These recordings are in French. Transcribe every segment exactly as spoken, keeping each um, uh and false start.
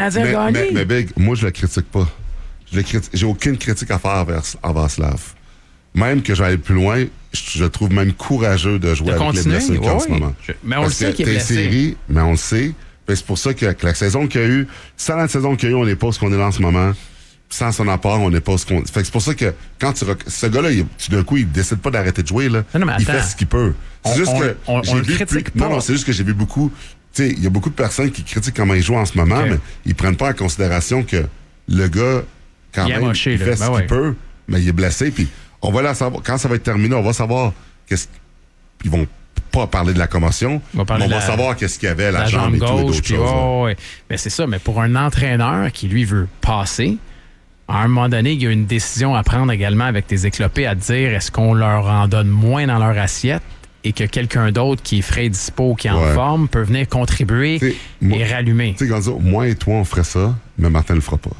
Canadien mais, a gagné. Mais, mais Big, moi, je le critique pas. Je le critique, j'ai aucune critique à faire envers, envers Slav. Même que j'aille plus loin, je, je trouve même courageux de jouer de avec continuer, les blessés oui, en ce moment. Je, mais on Parce le sait qu'il est blessé. Série, mais on le sait. C'est pour ça que, que la saison qu'il y a eu, sans la saison qu'il y a eu, on n'est pas ce qu'on est là en ce moment. Sans son apport, on n'est pas ce qu'on... Fait que c'est pour ça que quand tu rec... ce gars-là, il, tout d'un coup, il décide pas d'arrêter de jouer, là. Non, non, il fait ce qu'il peut. C'est on, juste on, que on, j'ai on vu le critique plus... pas. Non, non, c'est juste que j'ai vu beaucoup... Tu sais, il y a beaucoup de personnes qui critiquent comment il joue en ce moment, okay. mais ils prennent pas en considération que le gars, quand il même, moché, il fait là. ce Ben qu'il ouais. peut, mais il est blessé, puis on va là savoir... Quand ça va être terminé, on va savoir qu'est-ce... Ils vont pas parler de la commotion, on va, mais on va la, savoir qu'est-ce qu'il y avait, la, la jambe, jambe et tout, et gauche, d'autres puis choses. oh, ouais. Mais c'est ça, mais pour un entraîneur qui, lui, veut passer... À un moment donné, il y a une décision à prendre également avec tes éclopés à dire est-ce qu'on leur en donne moins dans leur assiette et que quelqu'un d'autre qui est frais dispo, qui est en ouais. forme, peut venir contribuer t'sais, moi, et rallumer. Tu sais, Gonzo, moi et toi, on ferait ça, mais Martin le fera pas.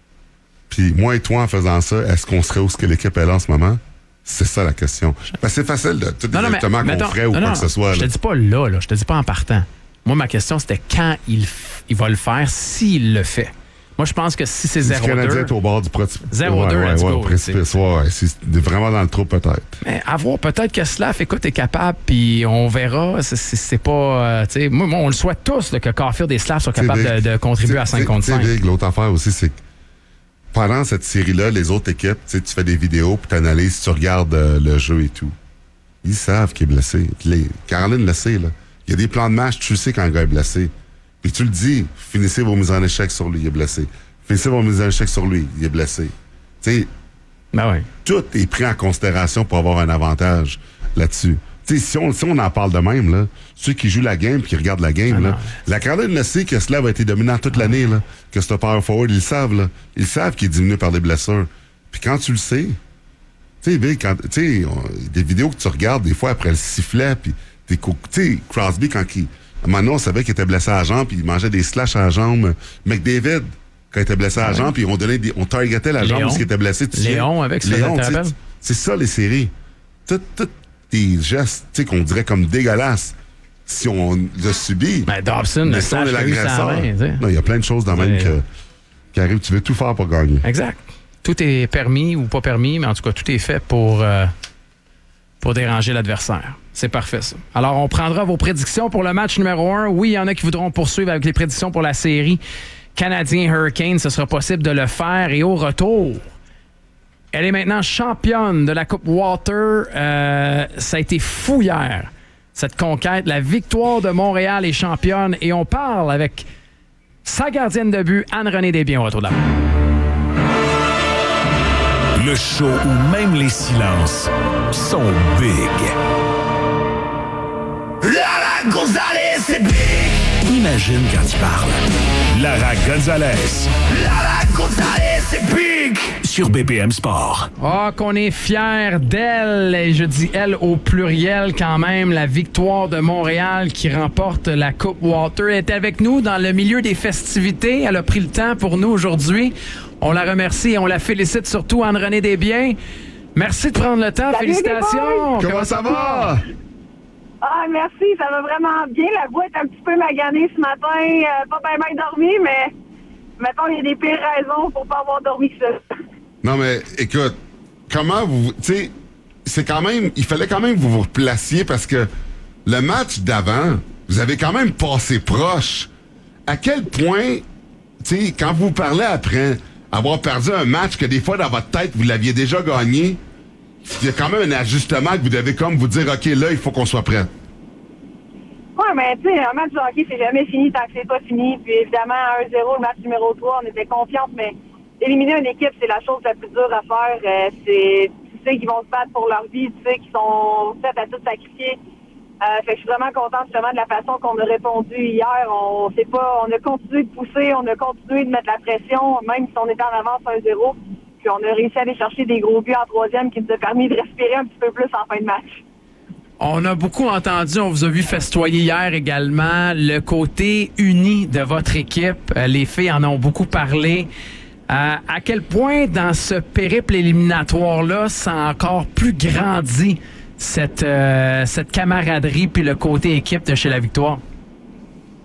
Puis moi et toi, en faisant ça, est-ce qu'on serait où ce que l'équipe est là en ce moment? C'est ça la question. Parce que c'est facile de tout non, exactement non, mais, qu'on mettons, ferait ou non, quoi non, que ce soit. Je là. te dis pas là, là, je te dis pas en partant. Moi, ma question, c'était quand il, il va le faire, s'il le fait. Moi, je pense que si c'est zéro deux... Le Canadien est au bord du précipice. zéro deux, ouais, ouais, let's ouais, go, précipice, ouais, ouais, c'est vraiment dans le trou, peut-être. Mais à voir, peut-être que Slav, écoute, est capable, puis on verra. C'est, c'est, c'est pas... Euh, tu sais, moi, moi, on le souhaite tous, là, que Caulfield et Slav soient capables de, de contribuer à cinq contre cinq. L'autre affaire aussi, c'est que pendant cette série-là, les autres équipes, tu fais des vidéos, puis tu analyses, tu regardes euh, le jeu et tout. Ils savent qu'il est blessé. Les, Caroline le sait, là. Il y a des plans de match, tu sais quand un gars est blessé. Puis tu le dis, finissez vos mises en échec sur lui, il est blessé. Finissez vos mises en échec sur lui, il est blessé. Tu sais, ben ouais. tout est pris en considération pour avoir un avantage là-dessus. Tu sais, si on, si on en parle de même, là, ceux qui jouent la game et qui regardent la game, ah là, la Caroline le sait que Slav a été dominant toute ah l'année, là, que c'est un power forward, ils le savent, là. Ils savent qu'il est diminué par des blessures. Puis quand tu le sais, tu sais, quand, tu sais, des vidéos que tu regardes, des fois après le sifflet, puis tu sais, Crosby, quand il, maintenant, on savait qu'il était blessé à la jambe, puis il mangeait des slashs à la jambe. McDavid, quand il était blessé à la jambe, puis on donnait des, on targetait la jambe parce qu'il était blessé. Tu Léon, avec ça, Léon, c'est ça, les séries. Tous des gestes, tu sais, qu'on dirait comme dégueulasses. Si on l'a subi. Ben, Dobson, mais le si on est slash l'agresseur. Il Non, il y a plein de choses dans même que, qui arrivent. Tu veux tout faire pour gagner. Exact. Tout est permis ou pas permis, mais en tout cas, tout est fait pour, euh, pour déranger l'adversaire. C'est parfait, ça. Alors, on prendra vos prédictions pour le match numéro un. Oui, il y en a qui voudront poursuivre avec les prédictions pour la série Canadien-Hurricane. Ce sera possible de le faire. Et au retour, elle est maintenant championne de la Coupe Walter. Euh, ça a été fou hier, cette conquête. La victoire de Montréal est championne. Et on parle avec sa gardienne de but, Anne-Renée Desbiens, au retour de la... Le show où même les silences sont big. Lara Gonzalez, c'est big! Imagine quand il parle. Lara Gonzalez. Lara Gonzalez, c'est big! Sur B P M Sport. Ah, oh, qu'on est fiers d'elle, et je dis elle au pluriel quand même, la victoire de Montréal qui remporte la Coupe Walter. Elle est avec nous dans le milieu des festivités. Elle a pris le temps pour nous aujourd'hui. On la remercie et on la félicite surtout, Anne-Renée Desbiens. Merci de prendre le temps. Salut, félicitations. Comment ça va? Ah, merci, ça va vraiment bien. La voix est un petit peu maganée ce matin. Euh, pas bien bien dormi, mais mettons, il y a des pires raisons pour pas avoir dormi que ça. Non, mais écoute, comment vous... Tu sais, c'est quand même... Il fallait quand même que vous vous replaciez parce que le match d'avant, vous avez quand même passé proche. À quel point, tu sais, quand vous parlez après avoir perdu un match que des fois, dans votre tête, vous l'aviez déjà gagné, il y a quand même un ajustement que vous devez comme vous dire, OK, là, il faut qu'on soit prêt. Oui, mais tu sais, un match de hockey, c'est jamais fini tant que c'est pas fini. Puis évidemment, un zéro, le match numéro trois, on était confiants, mais éliminer une équipe, c'est la chose la plus dure à faire. Euh, c'est, tu sais qu'ils vont se battre pour leur vie, tu sais qu'ils sont faits à tout sacrifier. Euh, fait que je suis vraiment contente justement de la façon qu'on a répondu hier. On sait pas, on a continué de pousser, on a continué de mettre la pression, même si on était en avance un zéro. Puis on a réussi à aller chercher des gros buts en troisième qui nous a permis de respirer un petit peu plus en fin de match. On a beaucoup entendu, on vous a vu festoyer hier également, le côté uni de votre équipe. Les filles en ont beaucoup parlé. Euh, à quel point, dans ce périple éliminatoire-là, ça a encore plus grandi cette, euh, cette camaraderie puis le côté équipe de chez la Victoire?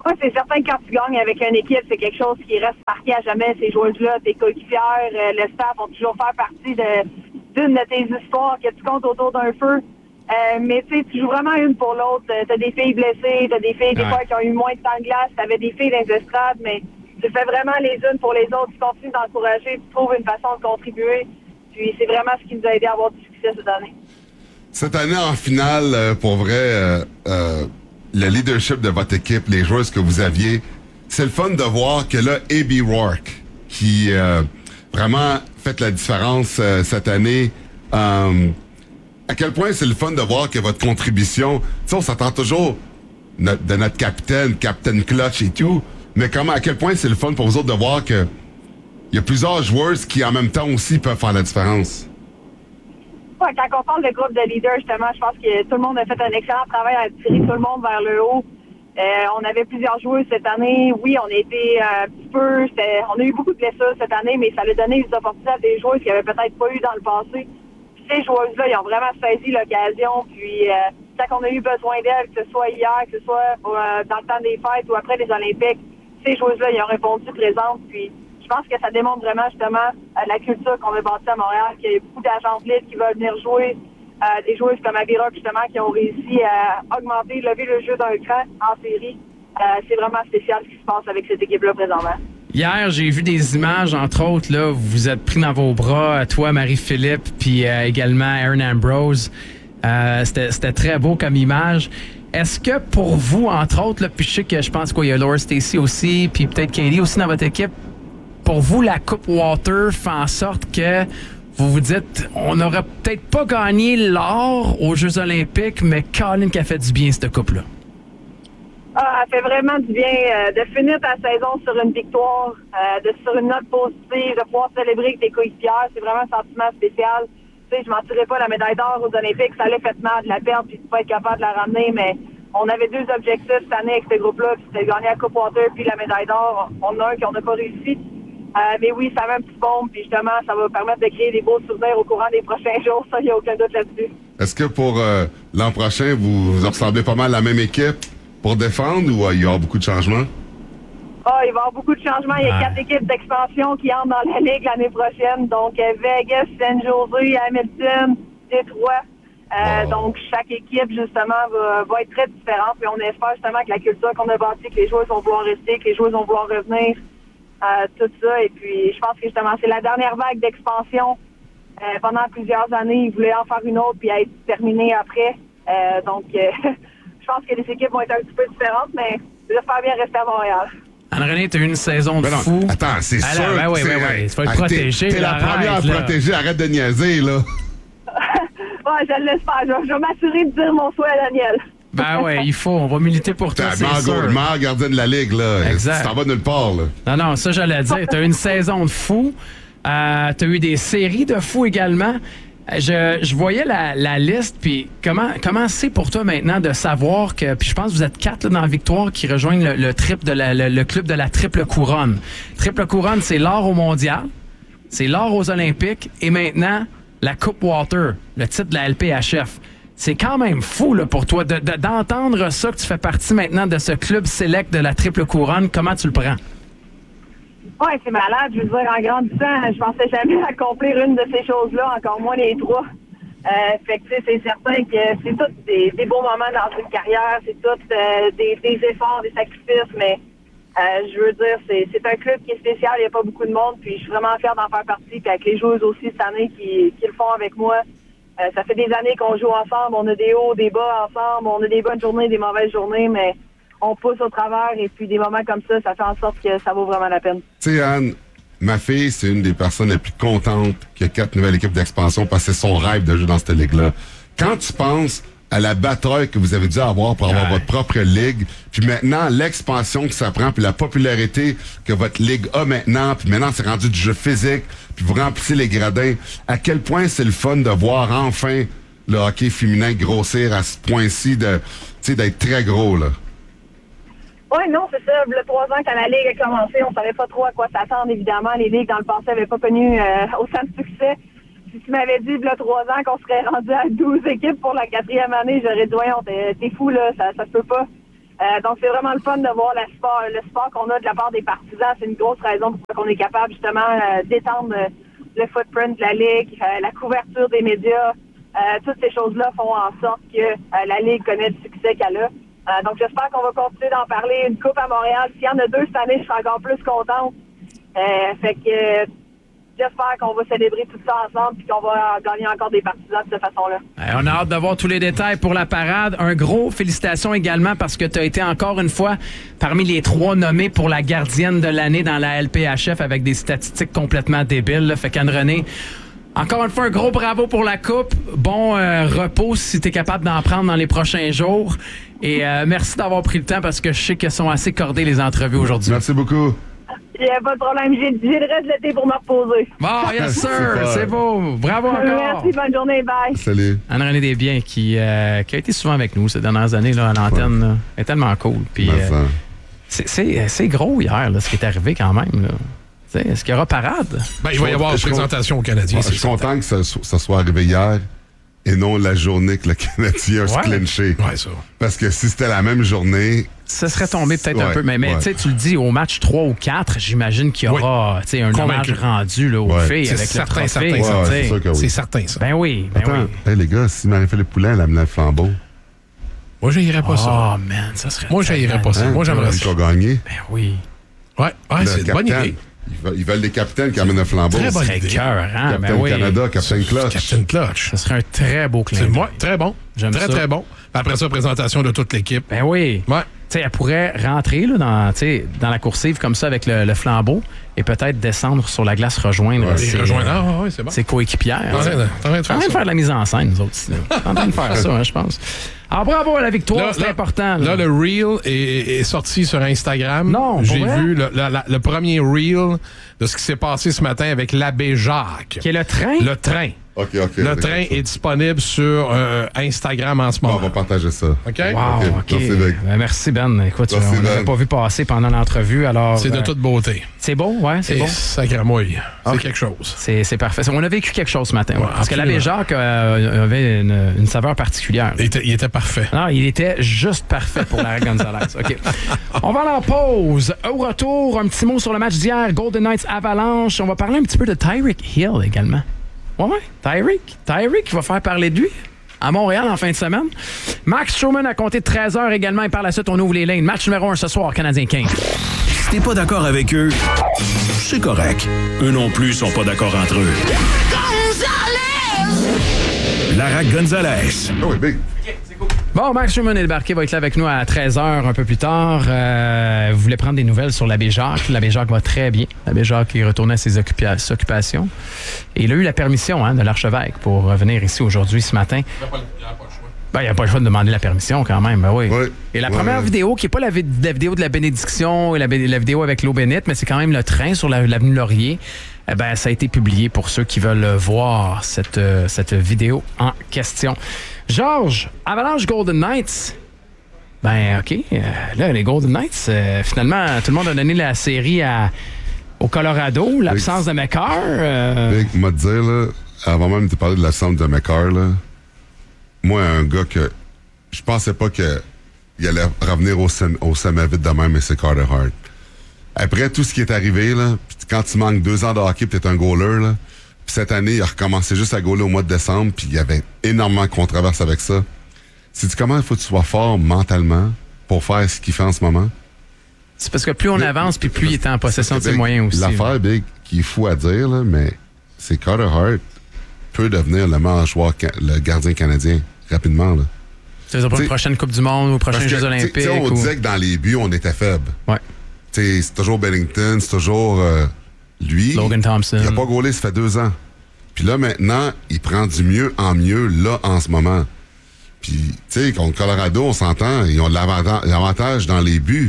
Oui, c'est certain que quand tu gagnes avec une équipe, c'est quelque chose qui reste marqué à jamais. Ces joueuses-là, tes coéquipières, euh, le staff vont toujours faire partie de, d'une de tes histoires que tu comptes autour d'un feu. Euh, mais tu sais, tu joues vraiment une pour l'autre. T'as des filles blessées, t'as des filles des ouais. fois qui ont eu moins de temps de glace, t'avais des filles dans les estrades, mais tu fais vraiment les unes pour les autres. Tu continues d'encourager, tu trouves une façon de contribuer. Puis c'est vraiment ce qui nous a aidé à avoir du succès cette année. Cette année, en finale, euh, pour vrai, euh, euh, le leadership de votre équipe, les joueuses que vous aviez, c'est le fun de voir que là, Abby Rourke, qui euh, vraiment fait la différence euh, cette année, euh, à quel point c'est le fun de voir que votre contribution, tu sais, on s'attend toujours no- de notre capitaine, Captain Clutch et tout, mais comment, à quel point c'est le fun pour vous autres de voir que il y a plusieurs joueuses qui, en même temps aussi, peuvent faire la différence. Ouais, quand on parle de groupe de leaders, justement, je pense que tout le monde a fait un excellent travail à tirer tout le monde vers le haut. Euh, on avait plusieurs joueuses cette année. Oui, on a été un petit peu... On a eu beaucoup de blessures cette année, mais ça a donné des opportunités à des joueuses qui n'avaient peut-être pas eu dans le passé. Puis ces joueuses-là, ils ont vraiment saisi l'occasion. Puis euh, quand on a eu besoin d'elles, que ce soit hier, que ce soit euh, dans le temps des fêtes ou après les Olympiques, ces joueuses-là, ils ont répondu présentes. Puis je pense que ça démontre vraiment justement euh, la culture qu'on veut bâtir à Montréal, qu'il y a beaucoup d'agents libres qui veulent venir jouer. Euh, des joueuses comme Abby Rourke, justement, qui ont réussi à augmenter, lever le jeu d'un cran en série. Euh, c'est vraiment spécial ce qui se passe avec cette équipe-là présentement. Hier, j'ai vu des images, entre autres, là, vous vous êtes pris dans vos bras, toi, Marie-Philippe, puis euh, également Aaron Ambrose. Euh, c'était, c'était très beau comme image. Est-ce que pour vous, entre autres, là, puis je sais que je pense qu'il y a Laura Stacey aussi, puis peut-être Katie aussi dans votre équipe, pour vous, la Coupe Walter fait en sorte que vous vous dites, on n'aurait peut-être pas gagné l'or aux Jeux Olympiques, mais Colin qui a fait du bien, cette coupe-là. Ah, elle fait vraiment du bien euh, de finir ta saison sur une victoire, euh, de sur une note positive, de pouvoir célébrer avec tes coéquipières. C'est vraiment un sentiment spécial. Tu sais, je m'en tirais pas la médaille d'or aux Olympiques. Ça allait fait mal de la perdre puis de pas être capable de la ramener, mais on avait deux objectifs cette année avec ce groupe-là, puis c'était de gagner la Coupe Walter puis la médaille d'or. On en a un qu'on n'a pas réussi. Euh, mais oui, ça va un petit bombe, puis justement, ça va permettre de créer des beaux souvenirs au courant des prochains jours. Ça, il n'y a aucun doute là-dessus. Est-ce que pour euh, l'an prochain, vous, vous ressemblez pas mal à la même équipe pour défendre ou euh, il y aura beaucoup de changements? Ah, il va y avoir beaucoup de changements. Il y a Ouais. quatre équipes d'expansion qui entrent dans la Ligue l'année prochaine. Donc, euh, Vegas, San Jose, Hamilton, Détroit. Euh, Wow. Donc, chaque équipe, justement, va, va être très différente. Puis on espère justement que la culture qu'on a bâtie, que les joueurs vont vouloir rester, que les joueurs vont vouloir revenir. Euh, tout ça. Et puis, je pense que justement, c'est la dernière vague d'expansion. Euh, pendant plusieurs années, ils voulaient en faire une autre puis être terminée après. Euh, donc, euh, je pense que les équipes vont être un petit peu différentes, mais j'espère bien rester à Montréal. Anne-Renée, t'as eu une saison de Ben non, fou. attends, c'est Ah sûr. non, ben oui, c'est- ben oui, tu vas être Ah, protégé, T'es, t'es là, la première arrête, à là. protéger, arrête de niaiser, là. Ouais, je l'espère. Je, vais- je vais m'assurer de dire mon souhait à Daniel. Ben ouais, il faut. On va militer pour toi, T'es c'est la sûr. meilleure gardien de la Ligue, là. Exact. Tu t'en vas nulle part, là. Non, non, ça, j'allais dire. T'as eu une saison de fou. Euh, t'as eu des séries de fou également. Euh, Je, je voyais la, la liste, puis comment comment c'est pour toi maintenant de savoir que, puis je pense que vous êtes quatre là, dans la victoire qui rejoignent le, le, trip de la, le, le club de la triple couronne. Triple couronne, c'est l'or au mondial, c'est l'or aux Olympiques, et maintenant, la Coupe Walter, le titre de la L P H F. C'est quand même fou là, pour toi de, de- d'entendre ça, que tu fais partie maintenant de ce club select de la triple couronne. Comment tu le prends? Ouais, c'est malade. Je veux dire, en grandissant, je pensais jamais accomplir une de ces choses-là, encore moins les trois. Euh, fait que, tu sais, c'est certain que c'est tout des, des beaux moments dans une carrière, c'est tout euh, des, des efforts, des sacrifices, mais euh, je veux dire, c'est, c'est un club qui est spécial, il n'y a pas beaucoup de monde, puis je suis vraiment fière d'en faire partie, puis avec les joueuses aussi cette année qui, qui le font avec moi. Euh, ça fait des années qu'on joue ensemble, on a des hauts, des bas ensemble, on a des bonnes journées, des mauvaises journées, mais on pousse au travers et puis des moments comme ça, ça fait en sorte que ça vaut vraiment la peine. Tu sais, Anne, ma fille, c'est une des personnes les plus contentes qu'il y a quatre nouvelles équipes d'expansion parce que c'est son rêve de jouer dans cette ligue-là. Quand tu penses à la bataille que vous avez dû avoir pour avoir Ouais. votre propre ligue, puis maintenant, l'expansion que ça prend, puis la popularité que votre ligue a maintenant, puis maintenant, c'est rendu du jeu physique, puis vous remplissez les gradins, à quel point c'est le fun de voir enfin le hockey féminin grossir à ce point-ci, de, tu sais, d'être très gros, là. Oui, non, c'est ça. Il y a trois ans, quand la Ligue a commencé, on savait pas trop à quoi s'attendre, évidemment. Les ligues, dans le passé, n'avaient pas connu euh, autant de succès. Si tu m'avais dit, il y a trois ans, qu'on serait rendu à douze équipes pour la quatrième année, j'aurais dit, voyons, t'es, t'es fou, là, ça, ça se peut pas. Euh, donc, c'est vraiment le fun de voir le sport, le sport qu'on a de la part des partisans. C'est une grosse raison pour laquelle on est capable, justement, euh, d'étendre euh, le footprint de la Ligue, euh, la couverture des médias. Euh, toutes ces choses-là font en sorte que euh, la Ligue connaît le succès qu'elle a. Euh, donc, j'espère qu'on va continuer d'en parler. Une coupe à Montréal, s'il y en a deux cette année, je serai encore plus contente. Euh, fait que euh, j'espère qu'on va célébrer tout ça ensemble et qu'on va gagner encore des partisans de cette façon-là. Ouais, on a hâte de voir tous les détails pour la parade. Un gros félicitations également parce que tu as été encore une fois parmi les trois nommés pour la gardienne de l'année dans la L P H F avec des statistiques complètement débiles. Là. Fait qu'Anne-Renée, encore une fois, un gros bravo pour la coupe. Bon euh, repos si tu es capable d'en prendre dans les prochains jours. Et euh, merci d'avoir pris le temps parce que je sais qu'elles sont assez cordées les entrevues aujourd'hui. Merci beaucoup. Il n'y a pas de problème. J'ai, j'ai le reste de l'été pour me reposer. Bon, yes sir, c'est beau. Bravo encore. Merci, bonne journée, bye. Salut. Anne-Renée Desbiens qui, euh, qui a été souvent avec nous ces dernières années là, à l'antenne. Là. Elle est tellement cool. Puis, euh, c'est, c'est, c'est gros hier, là, ce qui est arrivé quand même. Là. T'sais, est-ce qu'il y aura parade? Ben, il va y avoir une présentation aux Canadiens. Je suis content que ça, ça soit arrivé hier et non la journée que le Canadien a se clenché. Ouais, ça. Parce que si c'était la même journée... Ça serait tombé peut-être ouais, un peu. Mais, mais ouais. tu le dis, au match trois ou quatre, j'imagine qu'il y aura oui. un hommage rendu là, aux ouais. filles c'est avec certain, le trophée. Certain, ouais, c'est, sûr que oui. c'est certain, ça. Ben oui, ben Attends, oui. Hey, les gars, si Marie-Philippe Poulin, elle amenait le flambeau... Moi, j'haïrais pas oh, ça. Oh, man, ça serait... Moi, j'haïrais pas ça. Hein? Moi, j'aimerais ça. Ils ont gagné. Ben oui. Ouais, ouais c'est une bonne idée. Ils veulent, ils veulent des capitaines qui amènent un flambeau. Très bonne idée. Cœur, hein? Capitaine ben oui. Canada, Capitaine Clutch. Capitaine Clutch. Ce serait un très beau clin d'œil. Ouais, très bon. J'aime très, ça. très bon. Après ça, présentation de toute l'équipe. Ben oui. Ouais. Tu sais, elle pourrait rentrer là, dans, dans la coursive comme ça avec le, le flambeau et peut-être descendre sur la glace, rejoindre ouais. ses, rejoindre. Ah, ouais, c'est bon. ses coéquipières. T'es en train de, t'es en train de faire, de faire de la mise en scène, nous autres. T'es en train de faire ça, hein, je pense. Alors, bravo à la victoire, là, c'est là, important. Là. là, le reel est, est sorti sur Instagram. Non, j'ai vrai? vu le, le, le premier reel de ce qui s'est passé ce matin avec l'abbé Jacques. Qui est le train? Le train. OK, OK. Le train est disponible sur euh, Instagram en ce moment. Bon, on va partager ça. OK? Wow, OK. okay. Merci, Ben. Ben, merci, Ben. Écoute, merci, on ne l'avait pas vu passer pendant l'entrevue, alors... C'est de euh, toute beauté. C'est beau, ouais, c'est Et bon. Sacramouille. C'est okay. quelque chose. C'est, c'est parfait. On a vécu quelque chose ce matin. Ouais, ouais, parce absolument. que l'abbé Jacques euh, avait une, une saveur particulière. Il était, il était parfait. Non, il était juste parfait pour Lara Gonzalez. OK. On va aller en pause. Au retour, un petit mot sur le match d'hier, Golden Knights Avalanche. On va parler un petit peu de Tyreek Hill également. Ouais, ouais, Tyreek. Tyreek va faire parler de lui à Montréal en fin de semaine. Max Stroman a compté de treize heures également et par la suite, on ouvre les lignes. Match numéro un ce soir, Canadien King. Si t'es pas d'accord avec eux, c'est correct. Eux non plus sont pas d'accord entre eux. Gonzalez! Lara Gonzalez. Oh oui, big. Bon, Max Stroman est débarqué, va être là avec nous à treize heures un peu plus tard. Euh, vous voulez prendre des nouvelles sur l'abbé Jacques. L'abbé Jacques va très bien. L'abbé Jacques est retourné à ses occupa- occupations. Et il a eu la permission hein, de l'archevêque pour venir ici aujourd'hui, ce matin. Il n'a pas, pas le choix. Ben, il n'y a pas le choix de demander la permission quand même. Ben oui. Oui. Et la oui. première vidéo, qui n'est pas la, vid- la vidéo de la bénédiction et la, la vidéo avec l'eau bénite, mais c'est quand même le train sur la, l'avenue Laurier. Eh ben, ça a été publié pour ceux qui veulent voir cette, euh, cette vidéo en question. Georges, Avalanche Golden Knights. Ben, OK. Euh, là, les Golden Knights, euh, finalement, tout le monde a donné la série à, au Colorado. L'absence Big, de McCarr. Euh... Big, moi, te dire, là, avant même de parler de l'absence de McCarr, là, moi, un gars que je pensais pas qu'il allait revenir au, sem- au sommet vite de même, mais c'est Carter Hart. Après tout ce qui est arrivé, là, quand tu manques deux ans de hockey pis t'es un goaler, là, puis cette année, il a recommencé juste à goaler au mois de décembre, puis il y avait énormément de controverses avec ça. C'est-tu comment il faut que tu sois fort mentalement pour faire ce qu'il fait en ce moment? C'est parce que plus on mais, avance, puis plus il est en possession de ses Big, moyens aussi. L'affaire, là. Big, qui est fou à dire, là, mais c'est Carter Hart peut devenir le meilleur joueur, le gardien canadien, rapidement. Là. C'est-à-dire pour une prochaine Coupe du Monde ou prochains Jeux olympiques? On ou... disait que dans les buts, on était faible. Ouais. T'sais, c'est toujours Bennington, c'est toujours euh, lui. Logan Thompson. Il n'a pas gaulé, ça fait deux ans. Puis là, maintenant, il prend du mieux en mieux, là, en ce moment. Puis, tu sais, contre Colorado, on s'entend, ils ont de l'avantage, l'avantage dans les buts.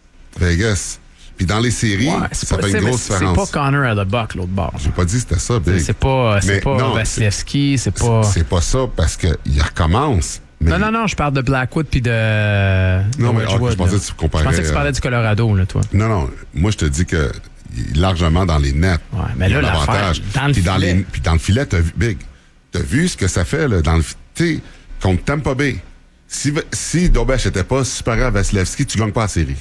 Vegas. Puis dans les séries, ouais, ça pas, fait une grosse c'est différence. C'est pas Connor à the Buck, l'autre bord. J'ai pas dit que c'était ça, Big. C'est, c'est pas, c'est mais pas non, Vasilevski, c'est, c'est pas... C'est pas ça, parce qu'il recommence. Mais... Non, non, non, je parle de Blackwood puis de... Non, de mais okay, je pensais que tu comparais... Je pensais que tu parlais du Colorado, là, toi. Non, non, moi, je te dis que il est largement dans les nets. Ouais, mais là, l'avantage. Dans le puis filet. Dans les, puis dans le filet, t'as vu, Big, t'as vu ce que ça fait, là, dans le... Tu sais, contre Tampa Bay, Si, si Dobech n'était pas supérieur à Vasilevski, tu gagnes pas la série.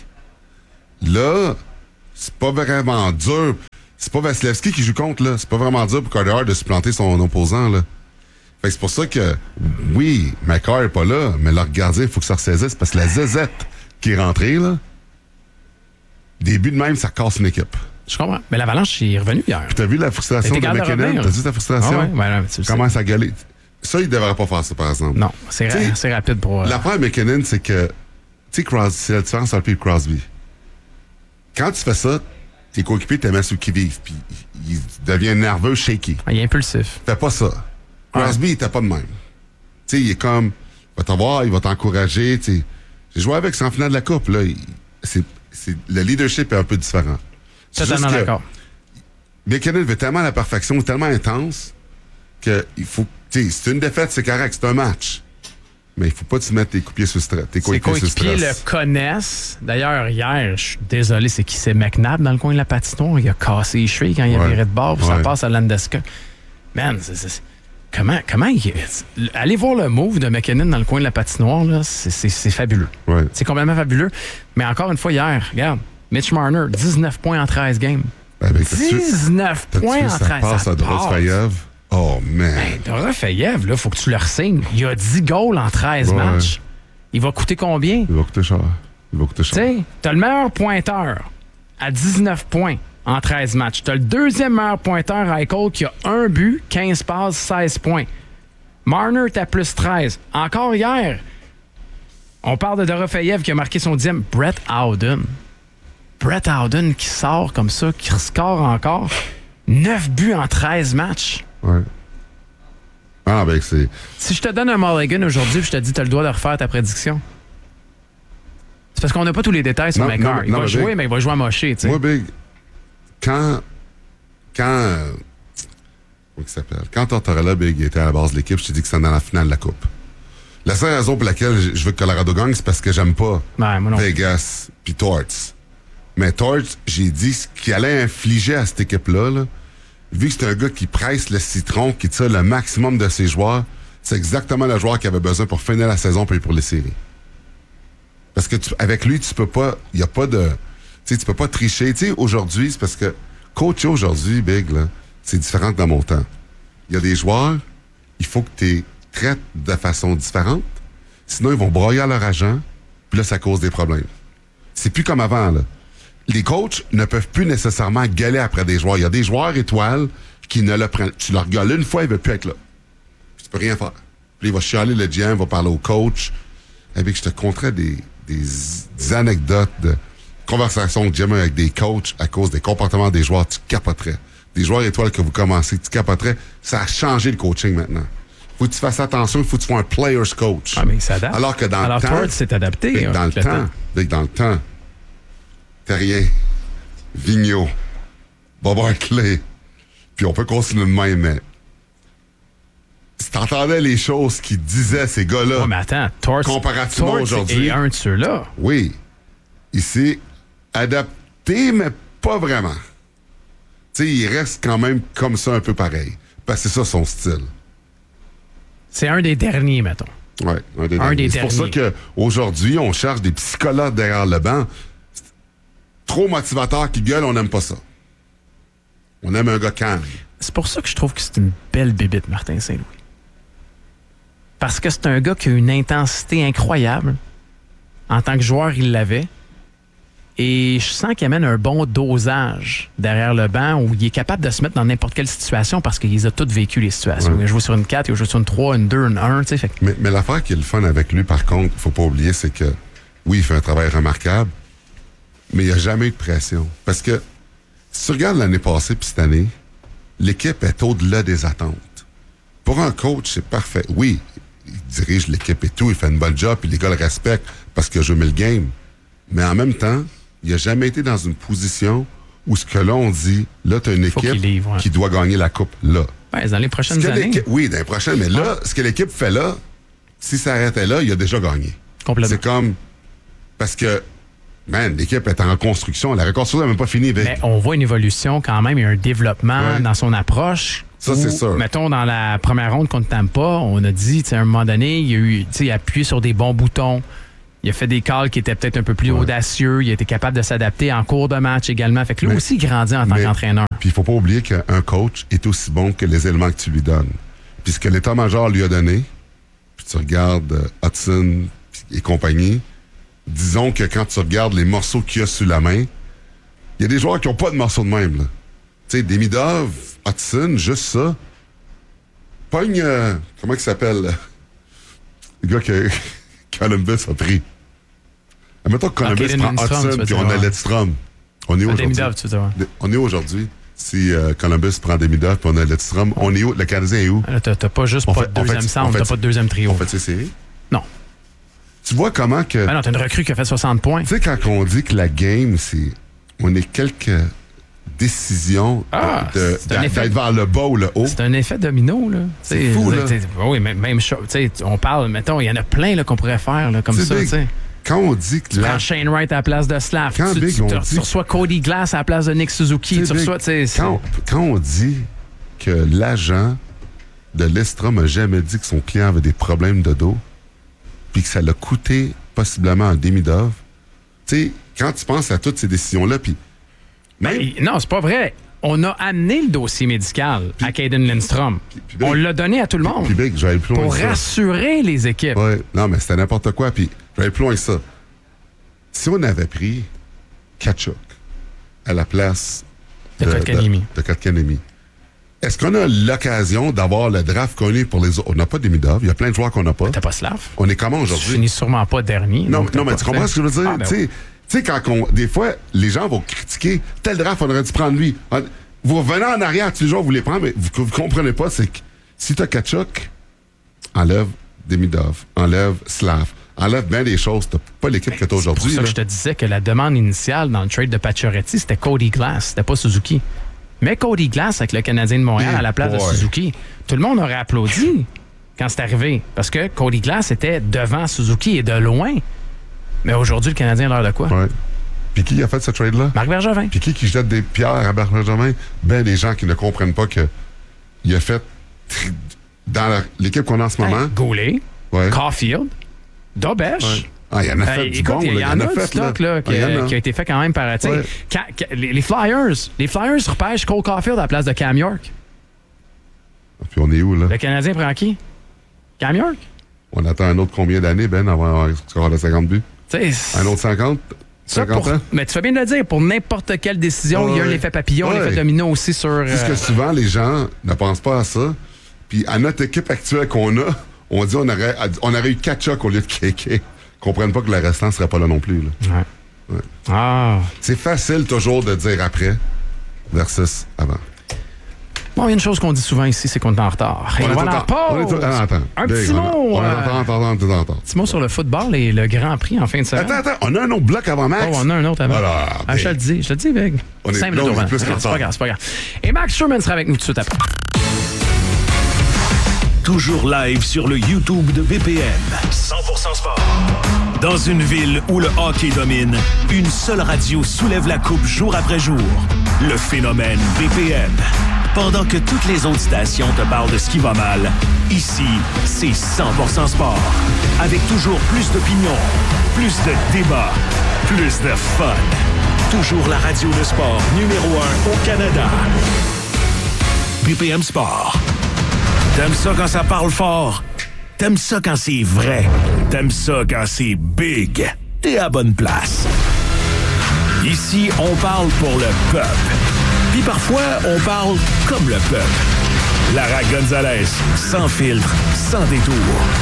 Là, c'est pas vraiment dur. C'est pas Vasilevski qui joue contre, là. C'est pas vraiment dur pour Carter Hart de supplanter son opposant, là. Fait que c'est pour ça que, oui, McCarr est pas là, mais leur gardien, il faut que ça ressaisisse parce que la zézette qui est rentrée, là, début de même, ça casse une équipe. Je comprends. Mais l'Avalanche est revenu hier. Puis t'as vu la frustration de McKinnon? T'as vu ta frustration? Ah ouais, ouais, tu Comment ça gueulait? Ça, il devrait pas faire ça, par exemple. Non, c'est, ra- c'est rapide pour... Euh... L'affaire de McKinnon, c'est que, tu sais, Crosby, c'est la différence entre lui et Crosby. Quand tu fais ça, tes coéquipiers te mettent sur qui vive, puis il devient nerveux, shaky. Il est impulsif. Fais pas ça. Crosby, il était pas de même. Tu sais, il est comme, il va t'avoir, il va t'encourager, tu sais. J'ai joué avec, c'est en finale de la Coupe, là. Il, c'est, c'est, le leadership est un peu différent. Totalement d'accord. McKinnon veut tellement la perfection, tellement intense, que il faut, tu sais, c'est une défaite, c'est correct, c'est un match. Mais il faut pas te mettre tes coupiers sur stress. Tes Ses coéquipiers le connaissent. D'ailleurs, hier, je suis désolé, c'est qui? C'est McNabb dans le coin de la patinoire. Il a cassé les chevilles quand il a ouais. viré de bord, puis ouais. ça passe à Landeskog. Man, c'est, c'est, comment, comment il... Allez voir le move de McKinnon dans le coin de la patinoire, là, c'est, c'est, c'est fabuleux. Ouais. C'est complètement fabuleux. Mais encore une fois, hier, regarde, Mitch Marner, dix-neuf points en treize games. Ben, ben, dix-neuf points en treize. Ça passe à Dorofeyev. Oh, man. Ben, Dorofeyev, là, faut que tu le re-signes. Il a dix goals en treize ouais. matchs. Il va coûter combien? Il va coûter cher. Il va coûter cher. Tu sais, t'as le meilleur pointeur à dix-neuf points en treize matchs. T'as le deuxième meilleur pointeur, Eichel, qui a un but, quinze passes, seize points. Marner est à plus treize. Encore hier, on parle de Dorofeyev qui a marqué son dixième. Brett Howden. Brett Howden qui sort comme ça, qui score encore. neuf buts en treize matchs. Ouais. Ah, ben, c'est. Si je te donne un mulligan aujourd'hui et je te dis, tu as le droit de refaire ta prédiction. C'est parce qu'on n'a pas tous les détails sur McCarr. Il non, va jouer, Big, mais il va jouer à mocher, tu sais. Moi, Big, quand. Quand. Euh, comment il s'appelle? Quand Tortorella, Big, était à la base de l'équipe, je t'ai dit que c'était dans la finale de la Coupe. La seule raison pour laquelle je veux que Colorado gagne, c'est parce que j'aime pas ouais, moi non. Vegas puis Torts. Mais Torts, j'ai dit ce qu'il allait infliger à cette équipe-là, là, vu que c'est un gars qui presse le citron, qui tire le maximum de ses joueurs, c'est exactement le joueur qu'il avait besoin pour finir la saison puis pour les séries. Parce que tu, avec lui, tu peux pas, il y a pas de, tu sais, tu peux pas tricher. Tu sais, aujourd'hui, c'est parce que coacher aujourd'hui, Big, là, c'est différent que dans mon temps. Il y a des joueurs, il faut que tu les traites de façon différente, sinon ils vont broyer à leur agent, puis là, ça cause des problèmes. C'est plus comme avant, là. Les coachs ne peuvent plus nécessairement gueuler après des joueurs. Il y a des joueurs étoiles qui ne le prennent. Tu leur gueules une fois, il ne veut plus être là. Puis tu peux rien faire. Puis il va chialer le G M, il va parler au coach. Avec, je te conterais des, des, des anecdotes de conversations de G M avec des coachs à cause des comportements des joueurs. Tu capoterais. Des joueurs étoiles que vous commencez, tu capoterais. Ça a changé le coaching maintenant. Faut que tu fasses attention, il faut que tu sois un player's coach. Ah, mais il s'adapte. Alors que dans Alors, le temps... Alors, c'est adapté. Dans le temps, temps. Dans le temps... Terrien, Vigneault, Bob Hartley, puis on peut continuer de même, mais si t'entendais les choses qu'ils disaient, ces gars-là, ouais, mais attends, Torts, comparativement Torts aujourd'hui... est un de ceux-là. Oui. Il s'est adapté, mais pas vraiment. Tu sais, il reste quand même comme ça, un peu pareil. Parce que c'est ça son style. C'est un des derniers, mettons. Oui, un des un derniers. Des c'est derniers. pour ça qu'aujourd'hui, on cherche des psychologues derrière le banc. Trop motivateur qui gueule, on n'aime pas ça. On aime un gars calme. C'est pour ça que je trouve que c'est une belle bébite, Martin Saint-Louis. Parce que c'est un gars qui a une intensité incroyable. En tant que joueur, il l'avait. Et je sens qu'il amène un bon dosage derrière le banc où il est capable de se mettre dans n'importe quelle situation parce qu'il a toutes vécu les situations. Ouais. Il a joué sur une quatre, il a joué sur une trois, une deux, une un. Tu sais, fait... mais, mais l'affaire qui est le fun avec lui, par contre, il faut pas oublier, c'est que oui, il fait un travail remarquable. Mais il n'y a jamais eu de pression. Parce que, si tu regardes l'année passée puis cette année, l'équipe est au-delà des attentes. Pour un coach, c'est parfait. Oui, il dirige l'équipe et tout, il fait une bonne job, puis les gars le respectent parce qu'il a joué le game. Mais en même temps, il n'a jamais été dans une position où ce que là, on dit, là, tu as une équipe livre, ouais. qui doit gagner la coupe là. Ouais, dans les prochaines années. Oui, dans les prochaines, mais là, ce que l'équipe fait là, si ça arrêtait là, il a déjà gagné. Complètement. C'est comme, parce que Man, l'équipe est en construction. La reconstruction n'est même pas finie. Vic. Mais on voit une évolution quand même. Il y a un développement Ouais. dans son approche. Ça, où, c'est sûr. Mettons, dans la première ronde contre Tampa, on a dit, tu sais, à un moment donné, il y a eu, tu sais, il a appuyé sur des bons boutons. Il a fait des calls qui étaient peut-être un peu plus Ouais. audacieux. Il a été capable de s'adapter en cours de match également. Fait que lui Mais- aussi, il grandit en tant mais- qu'entraîneur. Puis il faut pas oublier qu'un coach est aussi bon que les éléments que tu lui donnes. Puis ce que l'état-major lui a donné, puis tu regardes euh, Hudson et compagnie, disons que quand tu regardes les morceaux qu'il y a sous la main, il y a des joueurs qui n'ont pas de morceaux de même, là. Tu sais, Demidov, Hudson, juste ça. Pogne, euh, comment il s'appelle, là? Le gars que Columbus a pris. Admettons que Columbus Caden prend Lindstrom, tu Hudson, veux puis dire, on a ouais. Lidstrom. On est où aujourd'hui? Demidov, tu veux dire, ouais. On est où aujourd'hui? Si euh, Columbus prend Demidov, puis on a Lidstrom, on est où? Le Canadien est où? Là, t'as, t'as pas juste On pas fait- de on deuxième fait- centre, on fait- t'as pas de deuxième trio. On fait ces séries? Non. Tu vois comment que... Ben non, t'as une recrue qui a fait soixante points. Tu sais, quand on dit que la game, c'est... On est quelques décisions Ah, de, c'est un d'a- effet- d'être vers le bas ou le haut. C'est un effet domino, là. C'est T'sais, fou, là. t'sais, Oui, mais même chose. T'sais, on parle, mettons, il y en a plein là, qu'on pourrait faire là, comme C'est ça. big. T'sais. Quand on dit que Tu la... prends Shane Wright à la place de Slav. Quand Tu, Big, tu, on tu, dit- tu reçois Cody Glass à la place de Nick Suzuki. Tu Tu sais, Big, reçois, t'sais, c'est- quand, quand on dit que l'agent de Lidstrom n'a jamais dit que son client avait des problèmes de dos, puis que ça l'a coûté possiblement un Demidov, tu sais, quand tu penses à toutes ces décisions-là, puis même... Ben, non, c'est pas vrai. On a amené le dossier médical à Caden Lindstrom. puis- puis Big- On l'a donné à tout le monde Puis Big, j'allais plus loin pour que ça. rassurer les équipes. Ouais, non, mais c'était n'importe quoi. Puis j'allais plus loin que ça. Si on avait pris Tkachuk à la place De Kotkaniemi. de, de Kotkaniemi, est-ce qu'on a l'occasion d'avoir le draft qu'on a pour les autres? On n'a pas Demidov. Il y a plein de joueurs qu'on n'a pas. T'as pas Slav. On est comment Tu aujourd'hui? finis sûrement pas dernier. Non, donc t'as non mais pas tu comprends fait. ce que je veux dire? Ah, ben tu sais, oui. tu sais, quand on, des fois, les gens vont critiquer tel draft, on aurait dû prendre lui. On- Vous revenez en arrière, tous les jours, vous les prenez, mais vous, vous comprenez pas, c'est que si tu as Tkachuk, enlève Demidov, enlève Slav, enlève bien des choses. T'as pas l'équipe que tu as C'est pour aujourd'hui. ça que là. je te disais que la demande initiale dans le trade de Pacioretty, c'était Cody Glass, c'était pas Suzuki. Mais Cody Glass avec le Canadien de Montréal Hey à la place de boy. Suzuki, tout le monde aurait applaudi quand c'est arrivé. Parce que Cody Glass était devant Suzuki et de loin. Mais aujourd'hui, le Canadien a l'air de quoi? Ouais. Puis qui a fait ce trade-là? Marc Bergevin. Puis qui qui jette des pierres à Benjamin? Ben, des gens qui ne comprennent pas que il a fait tri- dans la- l'équipe qu'on a en ce moment. Hey, Goulet, Ouais. Caulfield, Dobesch. Ouais. Ah, il y en a fait Hey, du écoute, bon. il y, là. en a du fait, stock là, qui, Ah, il y en a. qui a été fait quand même par... tu sais, Ouais. quand- quand- les, les Flyers, les Flyers repêchent Cole Caulfield à la place de Cam York. Puis on est où, là? Le Canadien prend qui? Cam York? On attend un autre combien d'années, Ben, avant d'avoir score de cinquante buts? Tu sais, Un autre cinquante? ça cinquante pour- ans? mais tu fais bien de le dire, pour n'importe quelle décision, il y a un Ouais. effet papillon, Ouais. l'effet domino aussi sur... Parce que euh, souvent, les gens ne pensent pas à ça. Puis à notre équipe actuelle qu'on a, on dit on aurait, on aurait eu Tkachuk au lieu de K K. Ils comprennent pas que le restant ne serait pas là non plus. là. ouais. Ouais. Ah. C'est facile toujours de dire après versus avant. Bon, il y a une chose qu'on dit souvent ici, c'est qu'on est en retard. Et On est va tout en le temps- on est tout- pause. ah, attends. Un Big, petit on- mot. On est euh, en retard, en retard, en retard, en retard. petit mot sur le football et le Grand Prix en fin de semaine. Attends, attends, on a un autre bloc avant Max. Oh, on a un autre avant. Alors, ah, je te le dis, je te le dis, Big. On est- Cinq là, minutes on est au vent. plus qu'en C'est pas retard. grave, c'est pas grave. Et Max Sherman sera avec nous tout de suite après. Toujours live sur le YouTube de B P M. cent pour cent sport. Dans une ville où le hockey domine, une seule radio soulève la coupe jour après jour. Le phénomène B P M. Pendant que toutes les autres stations te parlent de ce qui va mal, ici, c'est cent pour cent sport. Avec toujours plus d'opinions, plus de débats, plus de fun. Toujours la radio de sport numéro un au Canada. B P M Sport. T'aimes ça quand ça parle fort? T'aimes ça quand c'est vrai? T'aimes ça quand c'est big? T'es à bonne place. Ici, on parle pour le peuple. Puis parfois, on parle comme le peuple. Lara Gonzalez, sans filtre, sans détour.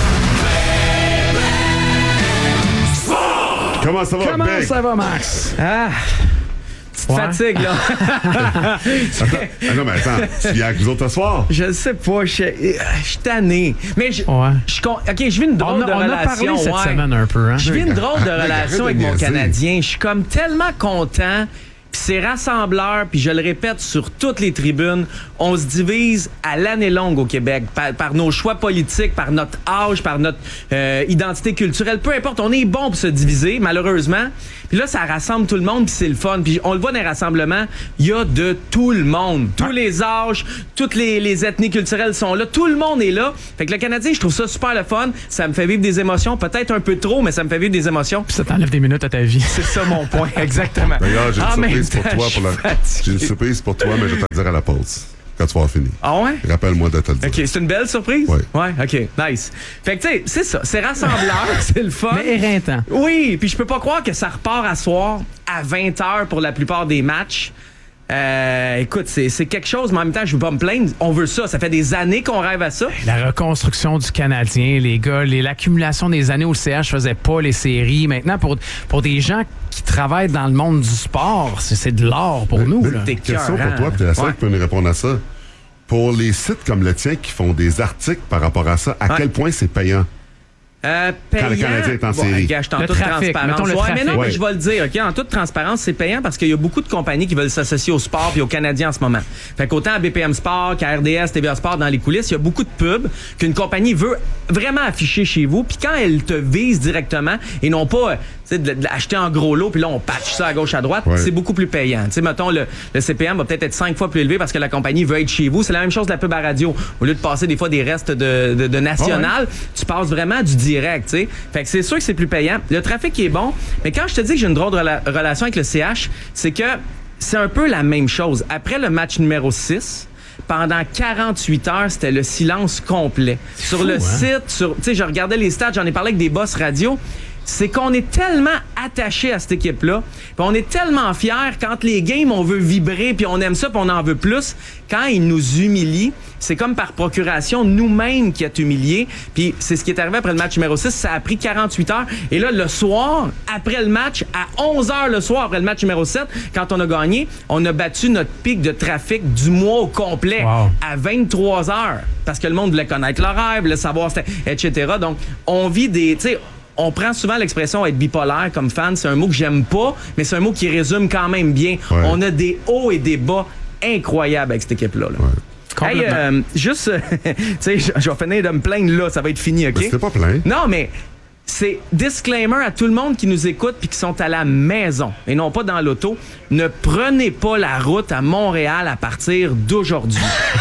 Comment ça va, Comment Big? ça va, Max? Ah! Petite Ouais. fatigue, là. Attends, ah non, mais attends, tu viens avec nous autres ce soir? Je sais pas, je je suis tanné. Mais je. Ouais. je con- OK, je vis une drôle On a, de on a relation. parlé cette ouais. semaine un peu. Hein? Je vis une drôle de Arrête de relation avec mon niaiser. Canadien. Je suis comme tellement content. Puis Puis c'est rassembleur, puis je le répète sur toutes les tribunes, on se divise à l'année longue au Québec par, par nos choix politiques, par notre âge, par notre euh, identité culturelle. Peu importe, on est bon pour se diviser, malheureusement. Puis là, ça rassemble tout le monde, puis c'est le fun. Puis on le voit dans les rassemblements, il y a de tout le monde. Tous les âges, toutes les, les ethnies culturelles sont là. Tout le monde est là. Fait que le Canadien, je trouve ça super le fun. Ça me fait vivre des émotions. Peut-être un peu trop, mais ça me fait vivre des émotions. Puis ça t'enlève des minutes à ta vie. C'est ça mon point, exactement. D'ailleurs, j'ai une En surprise même pour temps, toi. je suis Pour la... fatigué. J'ai une surprise pour toi, mais je vais te le dire à la pause. Quand tu vas avoir fini. Ah ouais? Rappelle-moi de te le dire. OK, c'est une belle surprise? Oui. Ouais, OK, nice. Fait que, tu sais, c'est ça. C'est rassembleur, c'est le fun. Mais éreintant. Oui, puis je peux pas croire que ça repart à soir à vingt heures pour la plupart des matchs. Euh, écoute, c'est, c'est quelque chose, mais en même temps, je veux pas me plaindre. On veut ça. Ça fait des années qu'on rêve à ça. La reconstruction du Canadien, les gars, les, l'accumulation des années où le C H faisait pas les séries. Maintenant, pour, pour des gens qui travaillent dans le monde du sport, c'est, c'est de l'or pour nous. Là. T'es Question écœurant. pour toi, puis t'es la seule Ouais. qui peut nous répondre à ça. Pour les sites comme le tien qui font des articles par rapport à ça, à Ouais. quel point c'est payant? Euh, payant. Quand le Canadien est en série. Bon, gars, je suis en Le toute trafic, transparence. mettons le Ouais, mais non, trafic. mais je vais le dire, OK? En toute transparence, c'est payant parce qu'il y a beaucoup de compagnies qui veulent s'associer au sport et aux Canadiens en ce moment. Fait qu'autant à B P M Sport qu'à R D S, T V A Sport, dans les coulisses, il y a beaucoup de pubs qu'une compagnie veut vraiment afficher chez vous. Puis quand elle te vise directement et non pas, euh, tu sais, de, de l'acheter en gros lot puis là, on patche ça à gauche, à droite, Ouais. c'est beaucoup plus payant. Tu sais, mettons, le, le C P M va peut-être être cinq fois plus élevé parce que la compagnie veut être chez vous. C'est la même chose de la pub à radio. Au lieu de passer des fois des restes de, de, de national, tu passes vraiment du direct, tu sais. Fait que c'est sûr que c'est plus payant. Le trafic est bon, mais quand je te dis que j'ai une drôle de rela- relation avec le C H, c'est que c'est un peu la même chose. Après le match numéro six, pendant quarante-huit heures, c'était le silence complet. Sur fou, le hein? site, sur, tu sais, je regardais les stats, j'en ai parlé avec des boss radio. C'est qu'on est tellement attaché à cette équipe-là, puis on est tellement fiers quand les games, on veut vibrer, puis on aime ça, puis on en veut plus. Quand ils nous humilient, c'est comme par procuration nous-mêmes qui est humiliés. Puis c'est ce qui est arrivé après le match numéro six. Ça a pris quarante-huit heures. Et là, le soir, après le match, à onze heures le soir, après le match numéro sept, quand on a gagné, on a battu notre pic de trafic du mois au complet Wow. à vingt-trois heures. Parce que le monde voulait connaître leur rêve, voulait savoir, c'était- et cetera. Donc, on vit des... tu sais, on prend souvent l'expression être bipolaire comme fan. C'est un mot que j'aime pas, mais c'est un mot qui résume quand même bien. Ouais. On a des hauts et des bas incroyables avec cette équipe-là. là. Hey, Complètement. euh, juste, euh, tu sais, je je vais finir de me plaindre là, ça va être fini, OK? Ben, c'était pas plein. Non, mais c'est disclaimer à tout le monde qui nous écoute puis qui sont à la maison et non pas dans l'auto. Ne prenez pas la route à Montréal à partir d'aujourd'hui.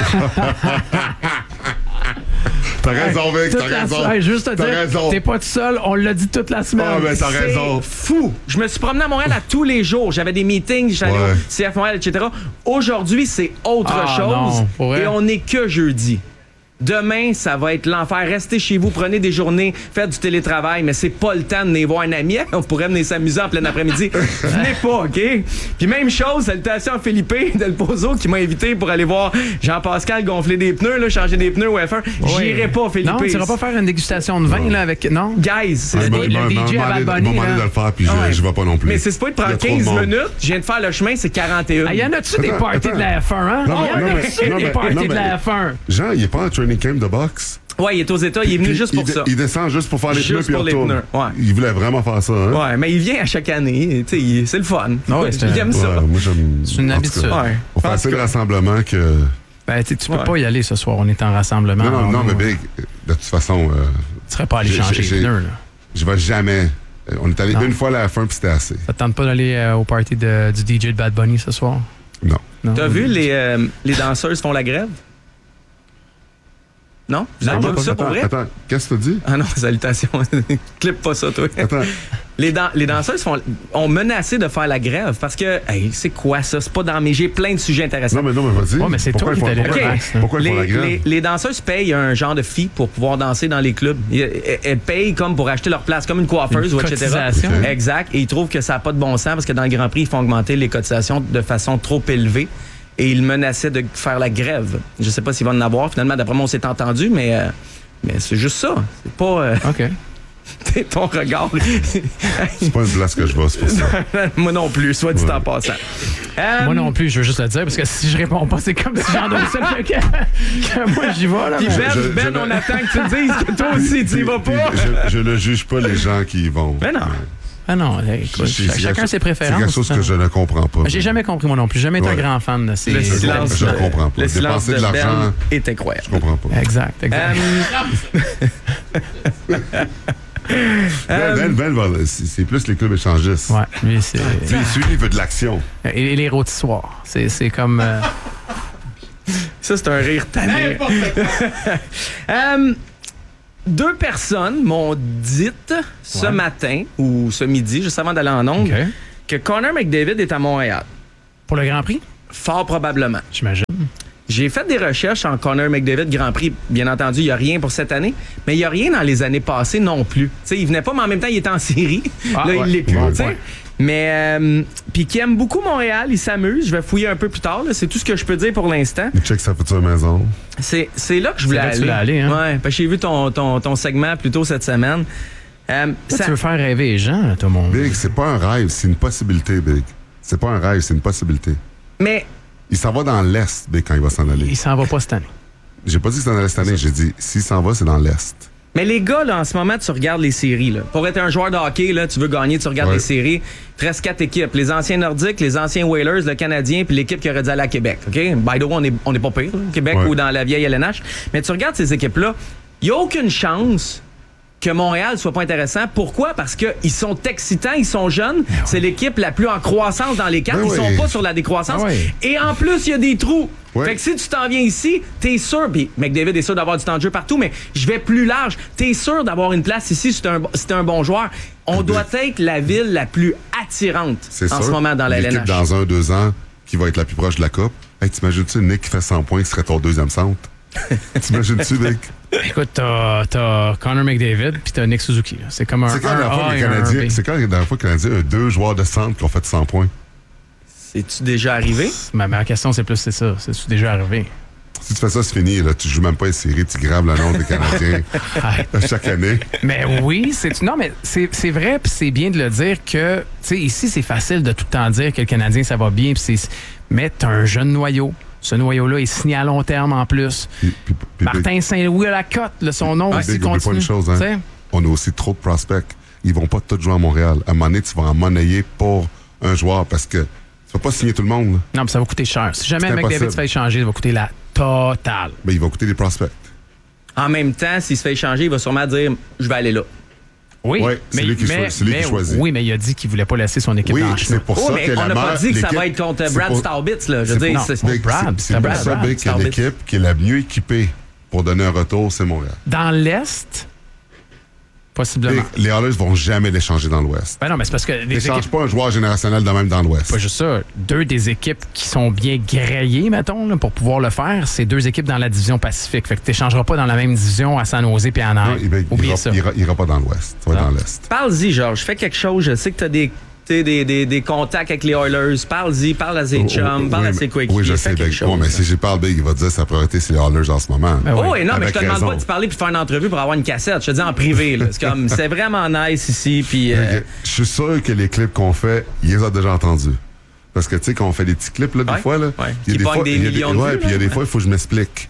T'as raison, Vic, Toute t'as la- raison. Hey, juste te T'as dire, raison. t'es pas tout seul, on l'a dit toute la semaine. Ah, ben, t'as C'est raison. fou. Je me suis promené à Montréal à tous les jours. J'avais des meetings, j'allais Ouais. au C F Montréal, et cetera. Aujourd'hui, c'est autre Ah, chose. non, pour vrai. Et on n'est que jeudi. Demain, ça va être l'enfer. Restez chez vous, prenez des journées, faites du télétravail, mais c'est pas le temps de venir voir un ami. On pourrait venir s'amuser en plein après-midi. Venez pas, OK? Puis même chose, salutations à Philippe Del Pozo qui m'a invité pour aller voir Jean-Pascal gonfler des pneus, là, changer des pneus au F un. J'irai pas, Philippe. Non, tu iras pas faire une dégustation de vin là, avec. Non? Guys, c'est Ah, il m'a- le il m'a- D J il m'a à demandé- Bad il m'a Bunny, demandé là. de le faire, puis je, Ouais. je vais pas non plus. Mais c'est pas de Il y prendre a trop de quinze monde. minutes. Je viens de faire le chemin, c'est quarante et un. Ah, y en a-tu des Attends, parties attends. de la F un, hein? Non, Y en mais- non, mais- a-tu non, des mais- parties non, de la mais- F un? Jean, il est pas en training camp de boxe. Ouais, il est aux États, il est venu Puis juste il pour de- ça. Il descend juste pour faire les Juste pneus puis il pour les retourne. pneus, ouais. Il voulait vraiment faire ça, hein? Ouais, mais il vient à chaque année. Tu sais, il- c'est le fun. Ouais, Ouais, c'est- J'aime ça. Ouais, moi, j'aime. C'est une en tout habitude. cas, Ouais. On fait En assez tout de cas. rassemblements que. Ben, tu tu peux Ouais. pas y aller ce soir, on est en rassemblement. Non, non, On- non, mais on- Big, de toute façon. euh, Tu serais pas allé j'ai- changer j'ai- les pneus, là. Je vais jamais. euh, On est allé Non. une fois à la fin, puis c'était assez. Ça te tente pas d'aller euh, au party de- du D J de Bad Bunny ce soir? Non. Non? T'as vu, les, euh, les danseuses font la grève? Non? Vous avez Non, pas vu ça pour Attends, vrai? attends, qu'est-ce que tu dis? Ah non, salutations. Clip pas ça, toi. Attends. Les, dan- les danseuses font, ont menacé de faire la grève parce que, hey, c'est quoi ça? C'est pas dans mes. J'ai plein de sujets intéressants. Non, mais non, mais vas-y. Ouais, mais c'est Pourquoi toi qui ils font- t'allais pourquoi- là, Max, là. Pourquoi ils font la Les, grève? les- les danseuses payent un genre de fee pour pouvoir danser dans les clubs. Ils- Elles, elles payent comme pour acheter leur place, comme une coiffeuse Une ou et cetera. cotisation. Ok. Exact. Et ils trouvent que ça n'a pas de bon sens parce que dans le Grand Prix, ils font augmenter les cotisations de façon trop élevée. Et ils menaçaient de faire la grève. Je sais pas s'ils vont en avoir. Finalement, d'après moi, on s'est entendu, mais, euh, mais c'est juste ça. C'est pas euh, OK. ton regard. C'est pas une place que je vais, c'est pour ça. Moi non plus, soit dit Ouais. en passant. Euh, Moi non plus, je veux juste le dire, parce que si je réponds pas, c'est comme si j'en donnais ça que, que moi j'y vais. Là, Puis mais- Ben, Je- Ben, je- on attend que tu le dises que toi aussi, tu y vas Puis- pas. puis Je, je ne juge pas les gens qui y vont. Mais non. Ah non, écoute, C'est- c'est chacun quelque- ses préférences. C'est quelque chose que je ne comprends pas. J'ai jamais compris, moi non plus. J'ai jamais été Ouais. un grand fan de ces... Le silence, je ne comprends pas. le silence Dépenser de de l'argent, Ben est incroyable. je comprends pas. Exact, exact. Euh, Ben, ben, ben, ben, c'est c'est plus les clubs échangistes. Ouais, lui, c'est... Lui, celui, il veut de l'action. Et, et les rôtissoirs. C'est, c'est comme... euh, Ça, c'est un rire tanné. Euh, deux personnes m'ont dit ce Ouais. matin ou ce midi, juste avant d'aller en ondes, OK. que Connor McDavid est à Montréal. Pour le Grand Prix, Fort probablement. j'imagine. J'ai fait des recherches en Connor McDavid Grand Prix. Bien entendu, il n'y a rien pour cette année, mais il n'y a rien dans les années passées non plus. Tu sais, il venait pas, mais en même temps, il était en série. Ah, Là, ouais. il l'est plus. Bon tu sais. point. Mais, euh, puis qui aime beaucoup Montréal, il s'amuse. Je vais fouiller un peu plus tard. là. C'est tout ce que je peux dire pour l'instant. Il check sa future maison. C'est, c'est là que je voulais là que aller. tu voulais aller, hein? Ouais, parce que j'ai vu ton, ton, ton segment plus tôt cette semaine. Euh, Ça, ça- tu veux faire rêver les gens, là, tout le monde. Big, c'est pas un rêve, c'est une possibilité, Big. C'est pas un rêve, c'est une possibilité. Mais Il s'en va dans l'Est, Big, quand il va s'en aller. Il s'en va pas cette année. J'ai pas dit que c'était dans l'Est cette année, j'ai dit, s'il s'en va, c'est dans l'Est. Mais les gars, là, en ce moment, tu regardes les séries. Là. Pour être un joueur de hockey, là, tu veux gagner, tu regardes Ouais. les séries. Il te reste quatre équipes. Les anciens Nordiques, les anciens Whalers, le Canadien, puis l'équipe qui aurait dû aller à Québec. OK? By the way, on est, on est pas pire, là, Québec Ouais. ou dans la vieille L N H. Mais tu regardes ces équipes-là, il n'y a aucune chance que Montréal soit pas intéressant. Pourquoi? Parce qu'ils sont excitants, ils sont jeunes. C'est l'équipe la plus en croissance dans les quatre. Ben ils oui. sont pas sur la décroissance. Ah oui. Et en plus, il y a des trous. Ouais. Fait que si tu t'en viens ici, t'es sûr, puis McDavid est sûr d'avoir du temps de jeu partout, mais je vais plus large. T'es sûr d'avoir une place ici si t'es un, si t'es un bon joueur. On doit être la ville la plus attirante C'est en sûr. ce moment dans la L N L'équipe H. dans un, deux ans, qui va être la plus proche de la Coupe. Hey, t'imagines-tu Nick qui fait cent points, qui serait ton deuxième centre? T'imagines-tu, Big? Écoute, t'as, t'as Connor McDavid puis t'as Nick Suzuki. là. C'est comme un C'est quand la dernière fois un que A les et un Canadiens, B. c'est quand la dernière fois que les Canadiens ont deux joueurs de centre qui ont fait cent points? C'est-tu déjà arrivé? Ma, ma question, c'est plus c'est ça. C'est déjà arrivé. Si tu fais ça, c'est fini. Là. Tu joues même pas une série, tu graves le nom des Canadiens à chaque année. Mais oui, c'est non, mais c'est, c'est vrai, puis c'est bien de le dire que, tu sais, ici, c'est facile de tout le temps dire que le Canadien, ça va bien, puis c'est, mais t'as un jeune noyau. Ce noyau-là est signé à long terme en plus. Puis, puis, puis, Martin Saint-Louis à la cote, là, son nom Big, aussi Big, oublie continue. pas une chose, Tu sais? hein? On a aussi trop de prospects. Ils vont pas tous jouer à Montréal. À un moment donné, tu vas en monnayer pour un joueur parce que tu vas pas signer tout le monde. Là. Non, mais ça va coûter cher. Si jamais C'est un McDavid impossible. se fait échanger, ça va coûter la totale. Mais il va coûter des prospects. En même temps, s'il se fait échanger, il va sûrement dire « je vais aller là Oui, Ouais, c'est lui qui cho- c'est lui qui mais- choisit. Oui, mais il a dit qu'il voulait pas laisser son équipe Oui, dans le c'est chemin. pour » Oh, ça mais que on la n'a pas meilleure- dit que ça l'équipe- va être contre c'est Brad pour- Staubitz. Là. Je c'est veux dire, pour- c'est- mais Brad, c'est- c'est c'est Brad, pour ça, Brad, Big, que Staubitz. l'équipe qui est la mieux équipée pour donner un retour, c'est Montréal. Dans l'Est, possiblement. Big, les Oilers vont jamais l'échanger dans l'Ouest. Ben non, mais c'est parce que les N'échange équipes, pas un joueur générationnel de même dans l'Ouest. pas juste ça, deux des équipes qui sont bien grillées, mettons, là, pour pouvoir le faire, c'est deux équipes dans la division Pacifique. Fait que tu n'échangeras pas dans la même division à San Jose et à Non, Anaheim. il, il, Oubliez ira, ça. il ira- il ira pas dans l'Ouest. Tu vas Non. dans l'Est. Parle-y, Georges. Fais quelque chose. Je sais que tu as des, t'sais, des, des, des contacts avec les Oilers. Parle-y, parle à ses chums, parle oui, à ses mais- coéquipiers. Oui, je Fais sais, quelque Big. chose. Bon, mais si j'ai parle Big, il va te dire que sa priorité, c'est les Oilers en ce moment. Ben Oh, et non, mais je Avec te demande raison. pas de parler puis de faire une entrevue pour avoir une cassette. Je te dis en privé. là. C'est comme, c'est vraiment nice ici. Puis, euh, Je suis sûr que les clips qu'on fait, il les a déjà entendus. Parce que, tu sais, quand on fait des petits clips, là, des Ouais, fois, là, ouais. il y a Qui des pognent fois, des il y a millions de ouais, vues, puis il y a là. des fois, il faut que je m'explique.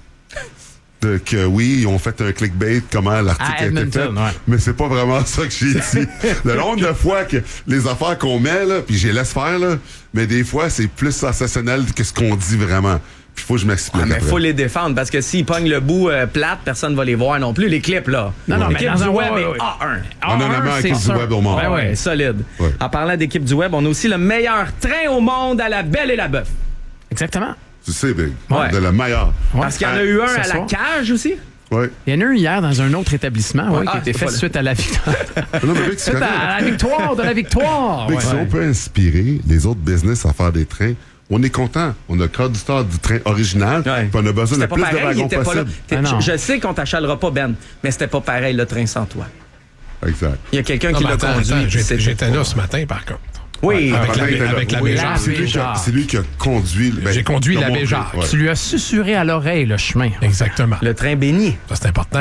De que oui, ils ont fait un clickbait, comment l'article À a été fait. Edmonton, ouais. Mais c'est pas vraiment ça que j'ai dit. Le nombre de fois que les affaires qu'on met, là, puis je les laisse faire, là, mais des fois, c'est plus sensationnel que ce qu'on dit vraiment. Puis il faut que je m'explique. ah, mais après. faut les défendre parce que s'ils pognent le bout euh, plate, personne va les voir non plus, les clips, là. Non, non, mais L'équipe dans du un- web ouais, est ouais. A un. On en a un, même un c'est équipe du sûr. web au monde. Ouais, ouais, Ouais. solide. Ouais. En parlant d'équipe du web, on a aussi le meilleur train au monde à la Belle et la Bœuf. Exactement. Tu sais, Big. Ouais. De la meilleure. Ouais. Parce qu'il y en a eu un Ce à la soir. cage aussi. Ouais. Il y en a eu hier dans un autre établissement ouais, Ah, qui a été c'est fait pas là. suite à la victoire. Non, mais Big, tu suite connais. à la victoire de la victoire. Big, Ouais. si on peut inspirer les autres business à faire des trains, on est content. On a le code du star du train original, Ouais. puis on a besoin de C'était pas plus de pareil, il wagons était pas là. possible. T'es- Ah non. je, je sais qu'on t'achalera pas, Ben, mais c'était pas pareil le train sans toi. Exact. Il y a quelqu'un Non, qui mais l'a attends, conduit. attends, puis j'ai- c'était J'étais pas- là ce matin, par contre. Oui, Avec Pendant la- qu'il était là. avec la Oui, Béjart. c'est lui qui a- Béjart. C'est lui qui a conduit. ben, J'ai conduit qui a la montré, Béjart. ouais. Tu lui as susurré à l'oreille le chemin. Exactement. le train béni. Ça, c'est important.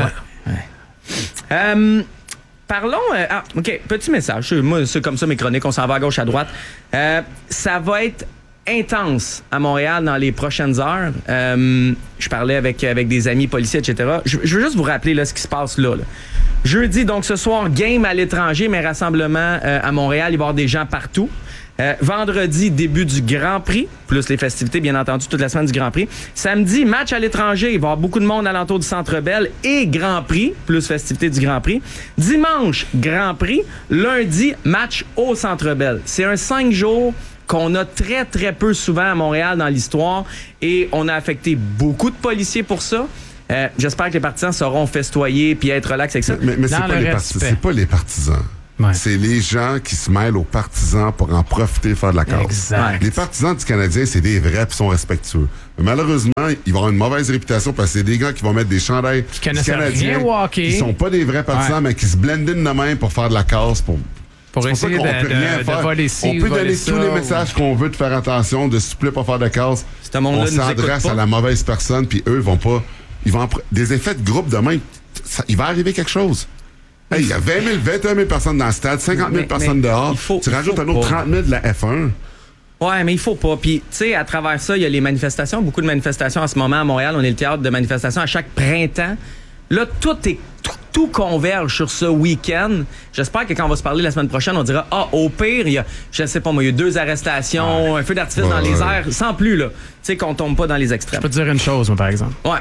Euh, parlons. euh, ah, OK, petit message. Moi, c'est comme ça mes chroniques. On s'en va à gauche, à droite. Euh, ça va être intense à Montréal dans les prochaines heures. Euh, je parlais avec, avec des amis policiers, et cetera. Je, je veux juste vous rappeler là, ce qui se passe là. là. Jeudi, donc ce soir, game à l'étranger, mais rassemblement euh, à Montréal. Il va y avoir des gens partout. Euh, vendredi, début du Grand Prix, plus les festivités, bien entendu, toute la semaine du Grand Prix. Samedi, match à l'étranger. Il va y avoir beaucoup de monde alentour du Centre Bell et Grand Prix, plus festivités du Grand Prix. Dimanche, Grand Prix. Lundi, match au Centre Bell. C'est un cinq jours qu'on a très, très peu souvent à Montréal dans l'histoire et on a affecté beaucoup de policiers pour ça. Euh, j'espère que les partisans sauront festoyer puis être relax avec ça. Mais, mais c'est, pas les parti- c'est pas les partisans. Ouais. C'est les gens qui se mêlent aux partisans pour en profiter et faire de la cause. Exact. Les partisans du Canadien, c'est des vrais et sont respectueux. Mais malheureusement, ils vont avoir une mauvaise réputation parce que c'est des gars qui vont mettre des chandails qui du Canadien qui sont pas des vrais partisans, ouais. mais qui se blendent in de même pour faire de la cause, pour... Pour essayer de, de, de voler ci, on peut voler donner ça, tous les ou... messages qu'on veut de faire attention, de s'il vous plaît pas faire de casse. On s'adresse à la mauvaise personne, puis eux vont pas... Ils vont pr- des effets de groupe demain, ça, il va arriver quelque chose. Hey, il y a vingt mille, vingt et un mille personnes dans le stade, cinquante mille mais, personnes mais dehors. Faut, tu rajoutes un autre trente mille de la F un. Ouais, mais il faut pas. Puis, tu sais, à travers ça, il y a les manifestations, beaucoup de manifestations en ce moment à Montréal. On est le théâtre de manifestations à chaque printemps. Là, tout est tout, tout converge sur ce week-end. J'espère que quand on va se parler la semaine prochaine, on dira ah au pire, il y a, je sais pas moi, il y a deux arrestations, ouais. un feu d'artifice ouais, dans ouais. les airs, sans plus là. Tu sais qu'on tombe pas dans les extrêmes. Je peux te dire une chose, moi, par exemple. Ouais.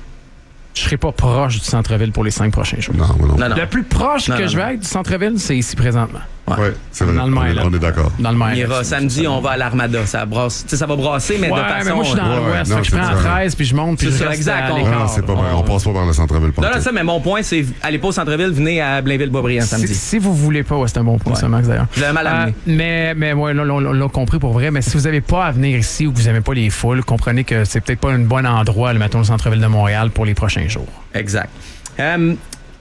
Je serai pas proche du centre-ville pour les cinq prochains jours. Non, non. non, non. Le plus proche non, que non, je vais non. être du centre-ville, c'est ici présentement. Ouais, ouais c'est vrai. Dans le on, est, on est d'accord. Dans le on ira samedi, on va à l'Armada. Ça brasse. Ça va brasser, mais ouais, de façon... mais moi, je suis dans ouais, l'ouest. non, Je prends treize, puis je monte, puis je ça, reste exact, à on... l'écart. Non, c'est pas vrai. On, on passe pas par le centre-ville. Non, non, ça, mais mon point, c'est allez pas au centre-ville, venez à Blainville-Boisbriand samedi. Si, si vous voulez pas, ouais, c'est un bon point, ouais. ça, Max, d'ailleurs. Je l'avais mal amené. Euh, mais, mais ouais, là, on l'a compris pour vrai. Mais si vous n'avez pas à venir ici ou que vous n'aimez pas les foules, comprenez que c'est peut-être pas un bon endroit, le mettons, le centre-ville de Montréal pour les prochains jours. Exact. Euh,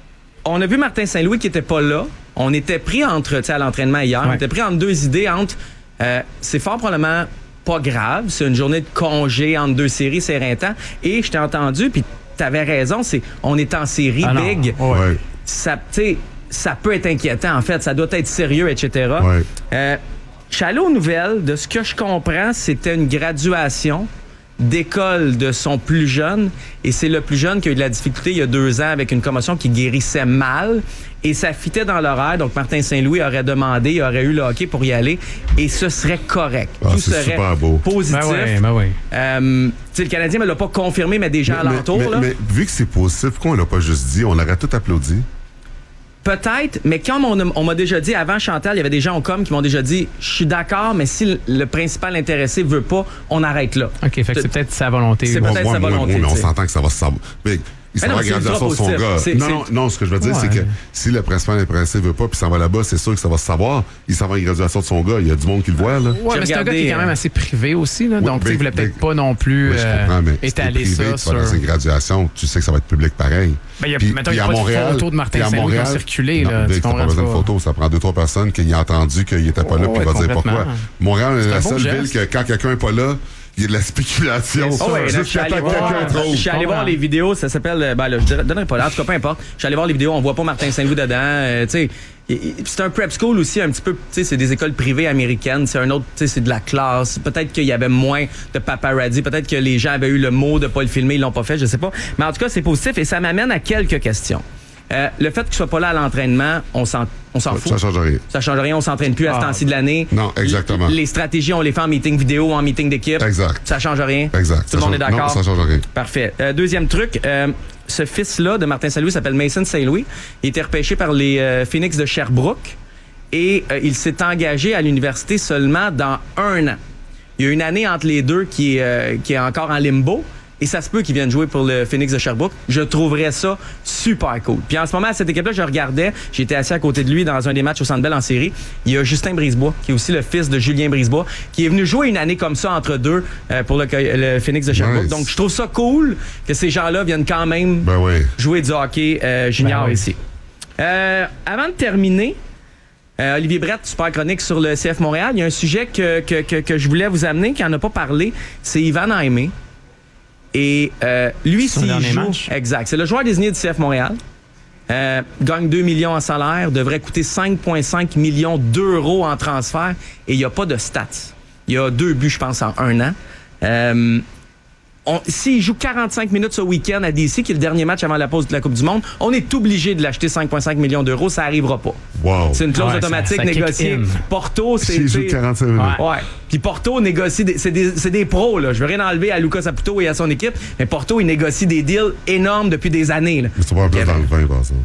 on a vu Martin Saint-Louis qui était pas là. On était pris entre, tu sais, à l'entraînement hier, ouais. on était pris entre deux idées entre, euh, c'est fort probablement pas grave, c'est une journée de congé entre deux séries, c'est éreintant. Et je t'ai entendu, puis t'avais raison, c'est, on est en série ah big. Non, ouais. Ça, tu sais, ça peut être inquiétant, en fait, ça doit être sérieux, et cetera. Ouais. Euh, je suis allé aux nouvelles, de ce que je comprends, c'était une graduation d'école de son plus jeune, et c'est le plus jeune qui a eu de la difficulté il y a deux ans avec une commotion qui guérissait mal, et ça fitait dans l'horaire, donc Martin Saint-Louis aurait demandé, il aurait eu le hockey pour y aller, et ce serait correct. Ah, Tout c'est serait super beau. positif. Ben ouais, ben ouais. Euh, le Canadien ne l'a pas confirmé, mais des gens mais, alentour. Mais, là. mais vu que c'est positif, pourquoi on l'a pas juste dit? On l'aurait tout applaudi. Peut-être, mais comme on, a, on m'a déjà dit avant Chantal, il y avait des gens au com qui m'ont déjà dit je suis d'accord, mais si le, le principal intéressé veut pas, on arrête là. OK, fait que c'est peut-être sa volonté. C'est peut-être moi, sa moi, volonté. Moi, mais on s'entend que ça va se savoir. Mais il s'en va à graduation de son gars. C'est, non, c'est... non, non, ce que je veux dire, ouais. c'est que si le principal intéressé veut pas puis s'en va là-bas, c'est sûr que ça va se savoir. Il s'en va à la graduation de son gars. Il y a du monde qui le voit, là. Ouais, mais c'est un gars qui est quand même assez privé aussi, là. Ouais, donc, tu voulais peut-être pas non plus oui, je comprends, mais étaler privé, ça tu sur... vas dans une graduation, tu sais que ça va être public pareil. Ben, y a, puis, mettons, puis il y a à pas Montréal, de photo de Martin Saint-Louis qui ont circulé, non, là. Tu comprends, pas besoin de photo. Ça prend deux, trois personnes qui ont entendu qu'il était pas là, puis il va dire pourquoi. Montréal est la seule ville que quand quelqu'un est pas là, il y a de la spéculation. Oh ouais, là, je suis allé, voir, je suis allé voir les vidéos, ça s'appelle, ben là, je donnerai pas là, en tout cas, peu importe. Je suis allé voir les vidéos, on voit pas Martin Saint-Louis dedans, euh, tu sais. C'est un prep school aussi, un petit peu, tu sais, c'est des écoles privées américaines, c'est un autre, tu sais, c'est de la classe. Peut-être qu'il y avait moins de paparazzi, peut-être que les gens avaient eu le mot de pas le filmer, ils l'ont pas fait, je sais pas. Mais en tout cas, c'est positif et ça m'amène à quelques questions. Euh, le fait qu'il soit pas là à l'entraînement, on s'en, on s'en fout. Ça change rien. Ça change rien, on s'entraîne plus à ce ah. temps-ci de l'année. Non, exactement. Les stratégies, on les fait en meeting vidéo ou en meeting d'équipe. Exact. Ça change rien. Exact. Tout le monde est d'accord. Non, ça change rien. Parfait. Euh, deuxième truc, euh, ce fils-là de Martin Saint-Louis s'appelle Mason Saint-Louis. Il était repêché par les euh, Phoenix de Sherbrooke et euh, il s'est engagé à l'université seulement dans un an. Il y a une année entre les deux qui est, euh, qui est encore en limbo. Et ça se peut qu'ils viennent jouer pour le Phoenix de Sherbrooke. Je trouverais ça super cool. Puis en ce moment, à cette équipe-là, je regardais, j'étais assis à côté de lui dans un des matchs au Centre Bell en série. Il y a Justin Brisebois, qui est aussi le fils de Julien Brisebois, qui est venu jouer une année comme ça entre deux euh, pour le, le Phoenix de Sherbrooke. Nice. Donc, je trouve ça cool que ces gens-là viennent quand même ben oui. jouer du hockey euh, junior ben oui. ici. Euh, avant de terminer, Euh, Olivier Brett, super chronique sur le C F Montréal. Il y a un sujet que, que, que, que je voulais vous amener, qui n'en a pas parlé. C'est Ivan Aimé. Et euh, lui, s'il joue... Match. Exact. C'est le joueur désigné du C F Montréal. Euh, gagne deux millions en salaire, devrait coûter cinq virgule cinq millions d'euros en transfert et il n'y a pas de stats. Il y a deux buts, je pense, en un an. Euh, on, s'il joue quarante-cinq minutes ce week-end à D C, qui est le dernier match avant la pause de la Coupe du Monde, on est obligé de l'acheter cinq virgule cinq millions d'euros. Ça n'arrivera pas. Wow. C'est une clause Ouais, automatique ça- ça négociée. kick in. Porto, c'est... S'il joue c'est- quarante-cinq minutes. Ouais. Ouais. Puis Porto négocie, des, c'est, des, c'est des pros, là. Je veux rien enlever à Lucas Saputo et à son équipe, mais Porto, il négocie des deals énormes depuis des années, là. Mais c'est pas un peu Kevin. dans le vin, par ça.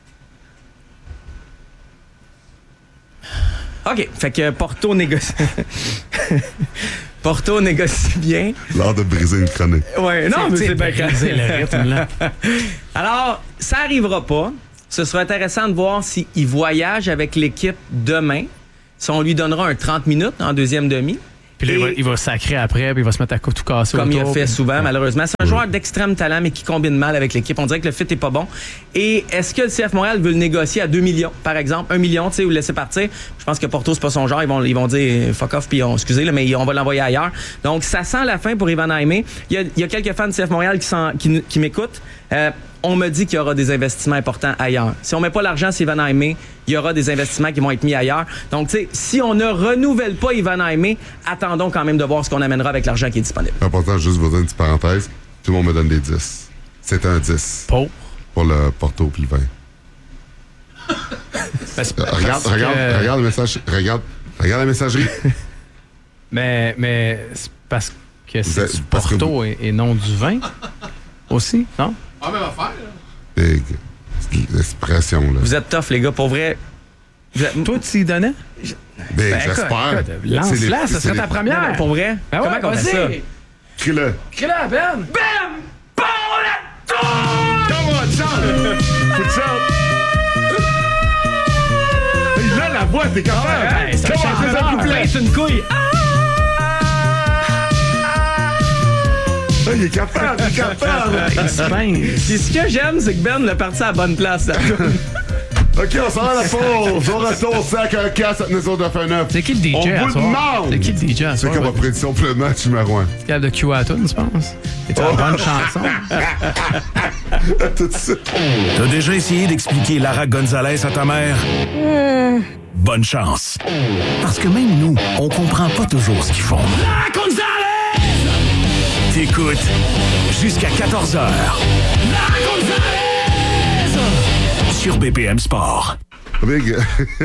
OK. Fait que Porto négocie. Porto négocie bien. L'art de briser une chronique. Ouais, non, mais c'est bien briser le rythme, là. Alors, ça arrivera pas. Ce sera intéressant de voir s'il voyage avec l'équipe demain, si on lui donnera un trente minutes en deuxième demi. Puis là, il Et- va, il va sacrer après, puis il va se mettre à tout casser Comme il a autour, fait puis- souvent, malheureusement. C'est un joueur d'extrême talent, mais qui combine mal avec l'équipe. On dirait que le fit est pas bon. Et est-ce que le C F Montréal veut le négocier à deux millions, par exemple? un million, tu sais, ou le laisser partir? Je pense que Porto, c'est pas son genre. Ils vont, ils vont dire fuck off, puis on, excusez, là, mais on va l'envoyer ailleurs. Donc, ça sent la fin pour Ivan Aimé. Il y a, il y a quelques fans du C F Montréal qui, s'en- qui, qui m'écoutent. Euh, on me dit qu'il y aura des investissements importants ailleurs. Si on met pas l'argent sur Ivan Aimé, il y aura des investissements qui vont être mis ailleurs. Donc, tu sais, si on ne renouvelle pas Ivan Aimé, attendons quand même de voir ce qu'on amènera avec l'argent qui est disponible. Important, juste vous dire une petite parenthèse. Tout le monde me donne des dix. C'est un dix Pour. pour le Porto puis le vin. Parce- Euh, regarde, parce regarde, que- regarde le message. Regarde, regarde la messagerie. Mais, mais c'est parce que c'est êtes- du parce que Porto et, et non du vin aussi, non? Ah, même affaire. Big. L'expression, là. Vous êtes tough, les gars. Pour vrai, vous êtes- Toi, tu y donnais? Big, Ben, j'espère. écoute, écoute, lance-la, C'est les- ça c'est serait les- ta première. Non, non, pour vrai, Ben ouais, comment on fait ça? vas-y! Crie-le. Crie-la, Ben! Bam! Bon, la tour! Come on, chante! Faut que tu chantes. Il a la voix, t'es capable! Ouais, c'est un Come on, fais un chanteur. couplet. C'est une couille. Ah! Ah, il est capable, il est capable! Il se pince. Puis ce que j'aime, c'est que Ben l'a parti à la bonne place. là. OK, on s'en va à la pause. On retourne sac un casse à Maison de F neuf. C'est qui le D J On à vous soir? demande! C'est qui le D J à C'est soir? comme ma prédiction pour le match numéro un. Capable de Q A Tune, tu penses? C'est une bonne chanson. Tout de suite. T'as déjà essayé d'expliquer Lara Gonzalez à ta mère? Bonne chance. Parce que même nous, on comprend pas toujours ce qu'ils font. Lara Gonzalez! T'écoutes jusqu'à quatorze heures. Lara Gonzalez! Sur B P M Sport. Big.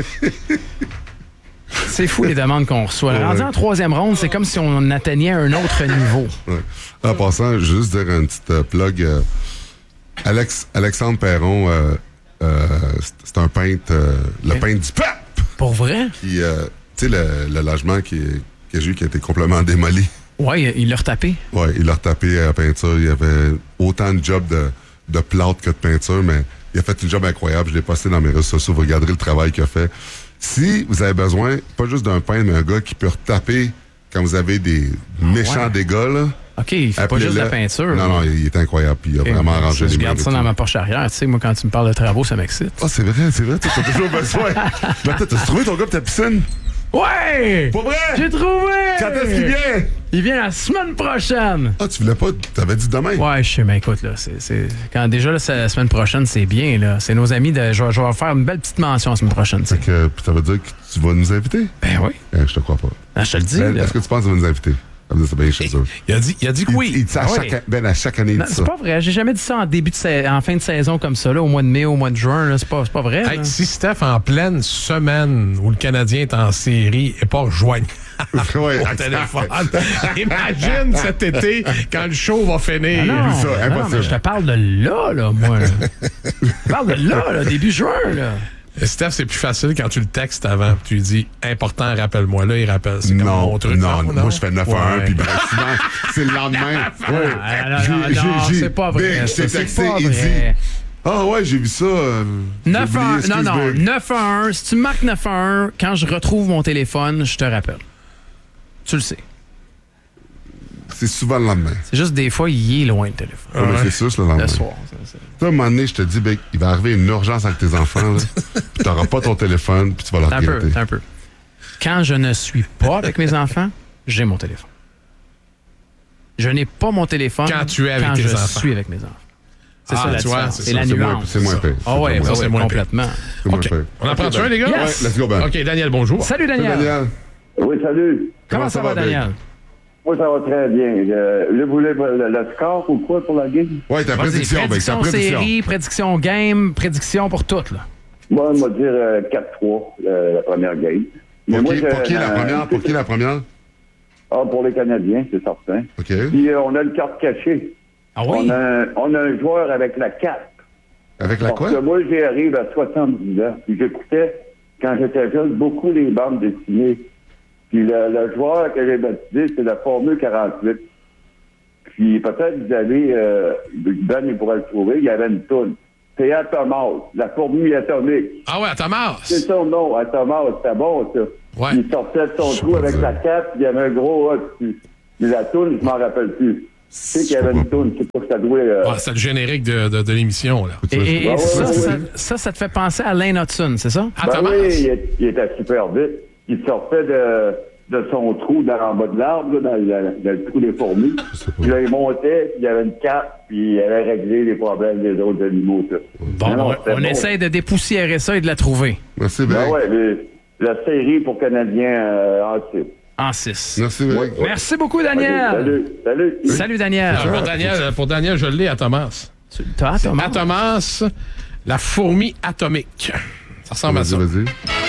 C'est fou les demandes qu'on reçoit. Ouais. Rendu en troisième ronde, c'est comme si on atteignait un autre niveau. Ouais. En passant, juste dire une petite euh, plug. euh, Alex, Alexandre Perron, euh, euh, c'est- c'est un peintre, euh, le peintre du pape, Pour vrai? qui, euh, tu sais, le, le logement qui, que j'ai eu qui a été complètement démoli. Ouais, il l'a retapé. Ouais, il l'a retapé à la peinture. Il y avait autant de jobs de, de plâtre que de peinture, mais il a fait une job incroyable. Je l'ai posté dans mes réseaux sociaux. Vous regarderez le travail qu'il a fait. Si vous avez besoin, pas juste d'un peintre, mais un gars qui peut retaper quand vous avez des méchants ouais. dégâts, là. OK, il fait pas juste de la peinture. Non, non, il est incroyable. Puis il a Ok, vraiment arrangé je les garde murs ça et dans tout. ma poche arrière. Tu sais, moi, quand tu me parles de travaux, ça m'excite. Ah, c'est vrai, c'est vrai. Tu as toujours besoin. Mais attends, t'as trouvé ton gars pour ta piscine? Ouais! Pas vrai? J'ai trouvé! Quand est-ce qu'il vient? Il vient la semaine prochaine. Ah, tu voulais pas. T'avais dit demain. Ouais, je sais, mais écoute, là, c'est, c'est- quand déjà, là, c'est la semaine prochaine, c'est bien, là. C'est nos amis de. Je vais, je vais faire une belle petite mention la semaine prochaine, tu sais. Fait que, puis ça veut dire que tu vas nous inviter? Ben oui. Eh, je te crois pas. Ah, je te le dis, Ben, là. est-ce que tu penses qu'il va nous inviter? Comme ça, c'est bien chez eux. Il a dit, il a dit que Il- oui. Il dit ça à Ah chaque, oui. an- ben, à chaque année, il Non, dit c'est ça. pas vrai. J'ai jamais dit ça en début de sa- en fin de saison comme ça, là, au mois de mai, au mois de juin. Là. C'est pas, c'est pas vrai. Hey, là. si Steph, en pleine semaine où le Canadien est en série, n'est pas rejoignable Ouais, au exact. téléphone, imagine cet été quand le show va finir. Ah non, vu ça, non, non, impossible. mais je te parle de là, là, moi. là. Je parle de là, là, début juin, là. Steph, c'est plus facile quand tu le textes avant. Tu lui dis important, rappelle-moi. Là, il rappelle. C'est comme Non, mon truc. non, moi je fais neuf à un, Ouais. puis ben, souvent, c'est le lendemain. Ouais. Ah, non, J'ai- non, j'ai- non, j'ai- c'est pas vrai. Big, je ça, t'ai c'est texté, pas il dit vrai. ah ouais, j'ai vu ça. euh, j'ai neuf à un, oublié, non, excuse, non, Big. neuf à un. Si tu marques neuf à un, quand je retrouve mon téléphone, je te rappelle. Tu le sais. C'est souvent le lendemain. C'est juste des fois, il est loin le téléphone. Ouais, mais ouais. c'est sûr, c'est le lendemain. Le soir. ça, c'est- Toi, à un moment donné, je te dis, Big, il va arriver une urgence avec tes enfants, là, puis t'auras pas ton téléphone, puis tu vas le T'as un peu, regretter. t'as un peu. Quand je ne suis pas avec mes enfants, j'ai mon téléphone. Je n'ai pas mon téléphone Quand tu es avec quand tes je enfants. suis avec mes enfants. C'est Ah, ça la tu vois, différence. c'est C'est ça, la c'est moins- nuance. c'est moins pire. Ah ouais, C'est ouais, moins ouais, pire. complètement. C'est moins OK. pire. On en prend un, les gars? Yes. Ouais, let's go, Ben. OK, Daniel, bonjour. Salut Salut, Daniel. Daniel. Oui, salut. Comment, ça, va, Daniel? Moi, ça va très bien. Euh, là, vous voulez le, le score ou quoi pour la game? Oui, ta prédiction, ben, prédiction ta prédiction. série, prédiction game, prédiction pour toutes, là. Moi, on va dire euh, quatre trois, euh, la première game. Mais Pour, moi, qui, je- pour qui la euh, première? Pour qui la première? Ah, pour les Canadiens, c'est certain. OK. Puis euh, on a le carte caché. Ah oui? On a, un- on a un joueur avec la cape. Avec la Parce quoi? que moi, j'arrive à soixante-dix ans. Puis j'écoutais, quand j'étais jeune, beaucoup les bandes dessinées. Puis le, le joueur que j'ai baptisé, c'est la Formule quarante-huit. Puis peut-être vous avez, euh, Ben, il pourrait le trouver, il y avait une toune. C'est Atomas, la fourmi atomique. Ah ouais, Thomas. C'est son nom, Atomas, c'était bon, ça. Ouais. Il sortait de son trou avec sa cape, puis il y avait un gros A dessus. Mais la toune, je m'en rappelle plus. Je sais qu'il y avait une toune, c'est pour que ça doit... Euh... Ah, c'est le générique de, de, de l'émission, là. Et, et Ouais, ouais, ça, ouais, ça, ouais. ça, ça te fait penser à Lane Hudson, c'est ça? Ah, Ben Thomas. oui, il, est- il était super vite. Il sortait de, de son trou dans, en bas de l'arbre, là, dans, le- dans le trou des fourmis. Puis là, il montait, puis il y avait une cape, puis il avait réglé les problèmes des autres animaux. Ça. Bon, Non, non, on, c'était on bon. essaie de dépoussiérer ça et de la trouver. Merci, Ben Ben. ouais, les- la série pour Canadiens euh, en titre. En six. Merci, Ben. Merci beaucoup, Ok, Daniel. salut, salut. Salut, Daniel. Ah, pour, Daniel pour Daniel, je l'ai à Thomas. Tu- T'as, Thomas? À Thomas, la fourmi atomique. Ça ressemble à Vas-y, ça. vas-y.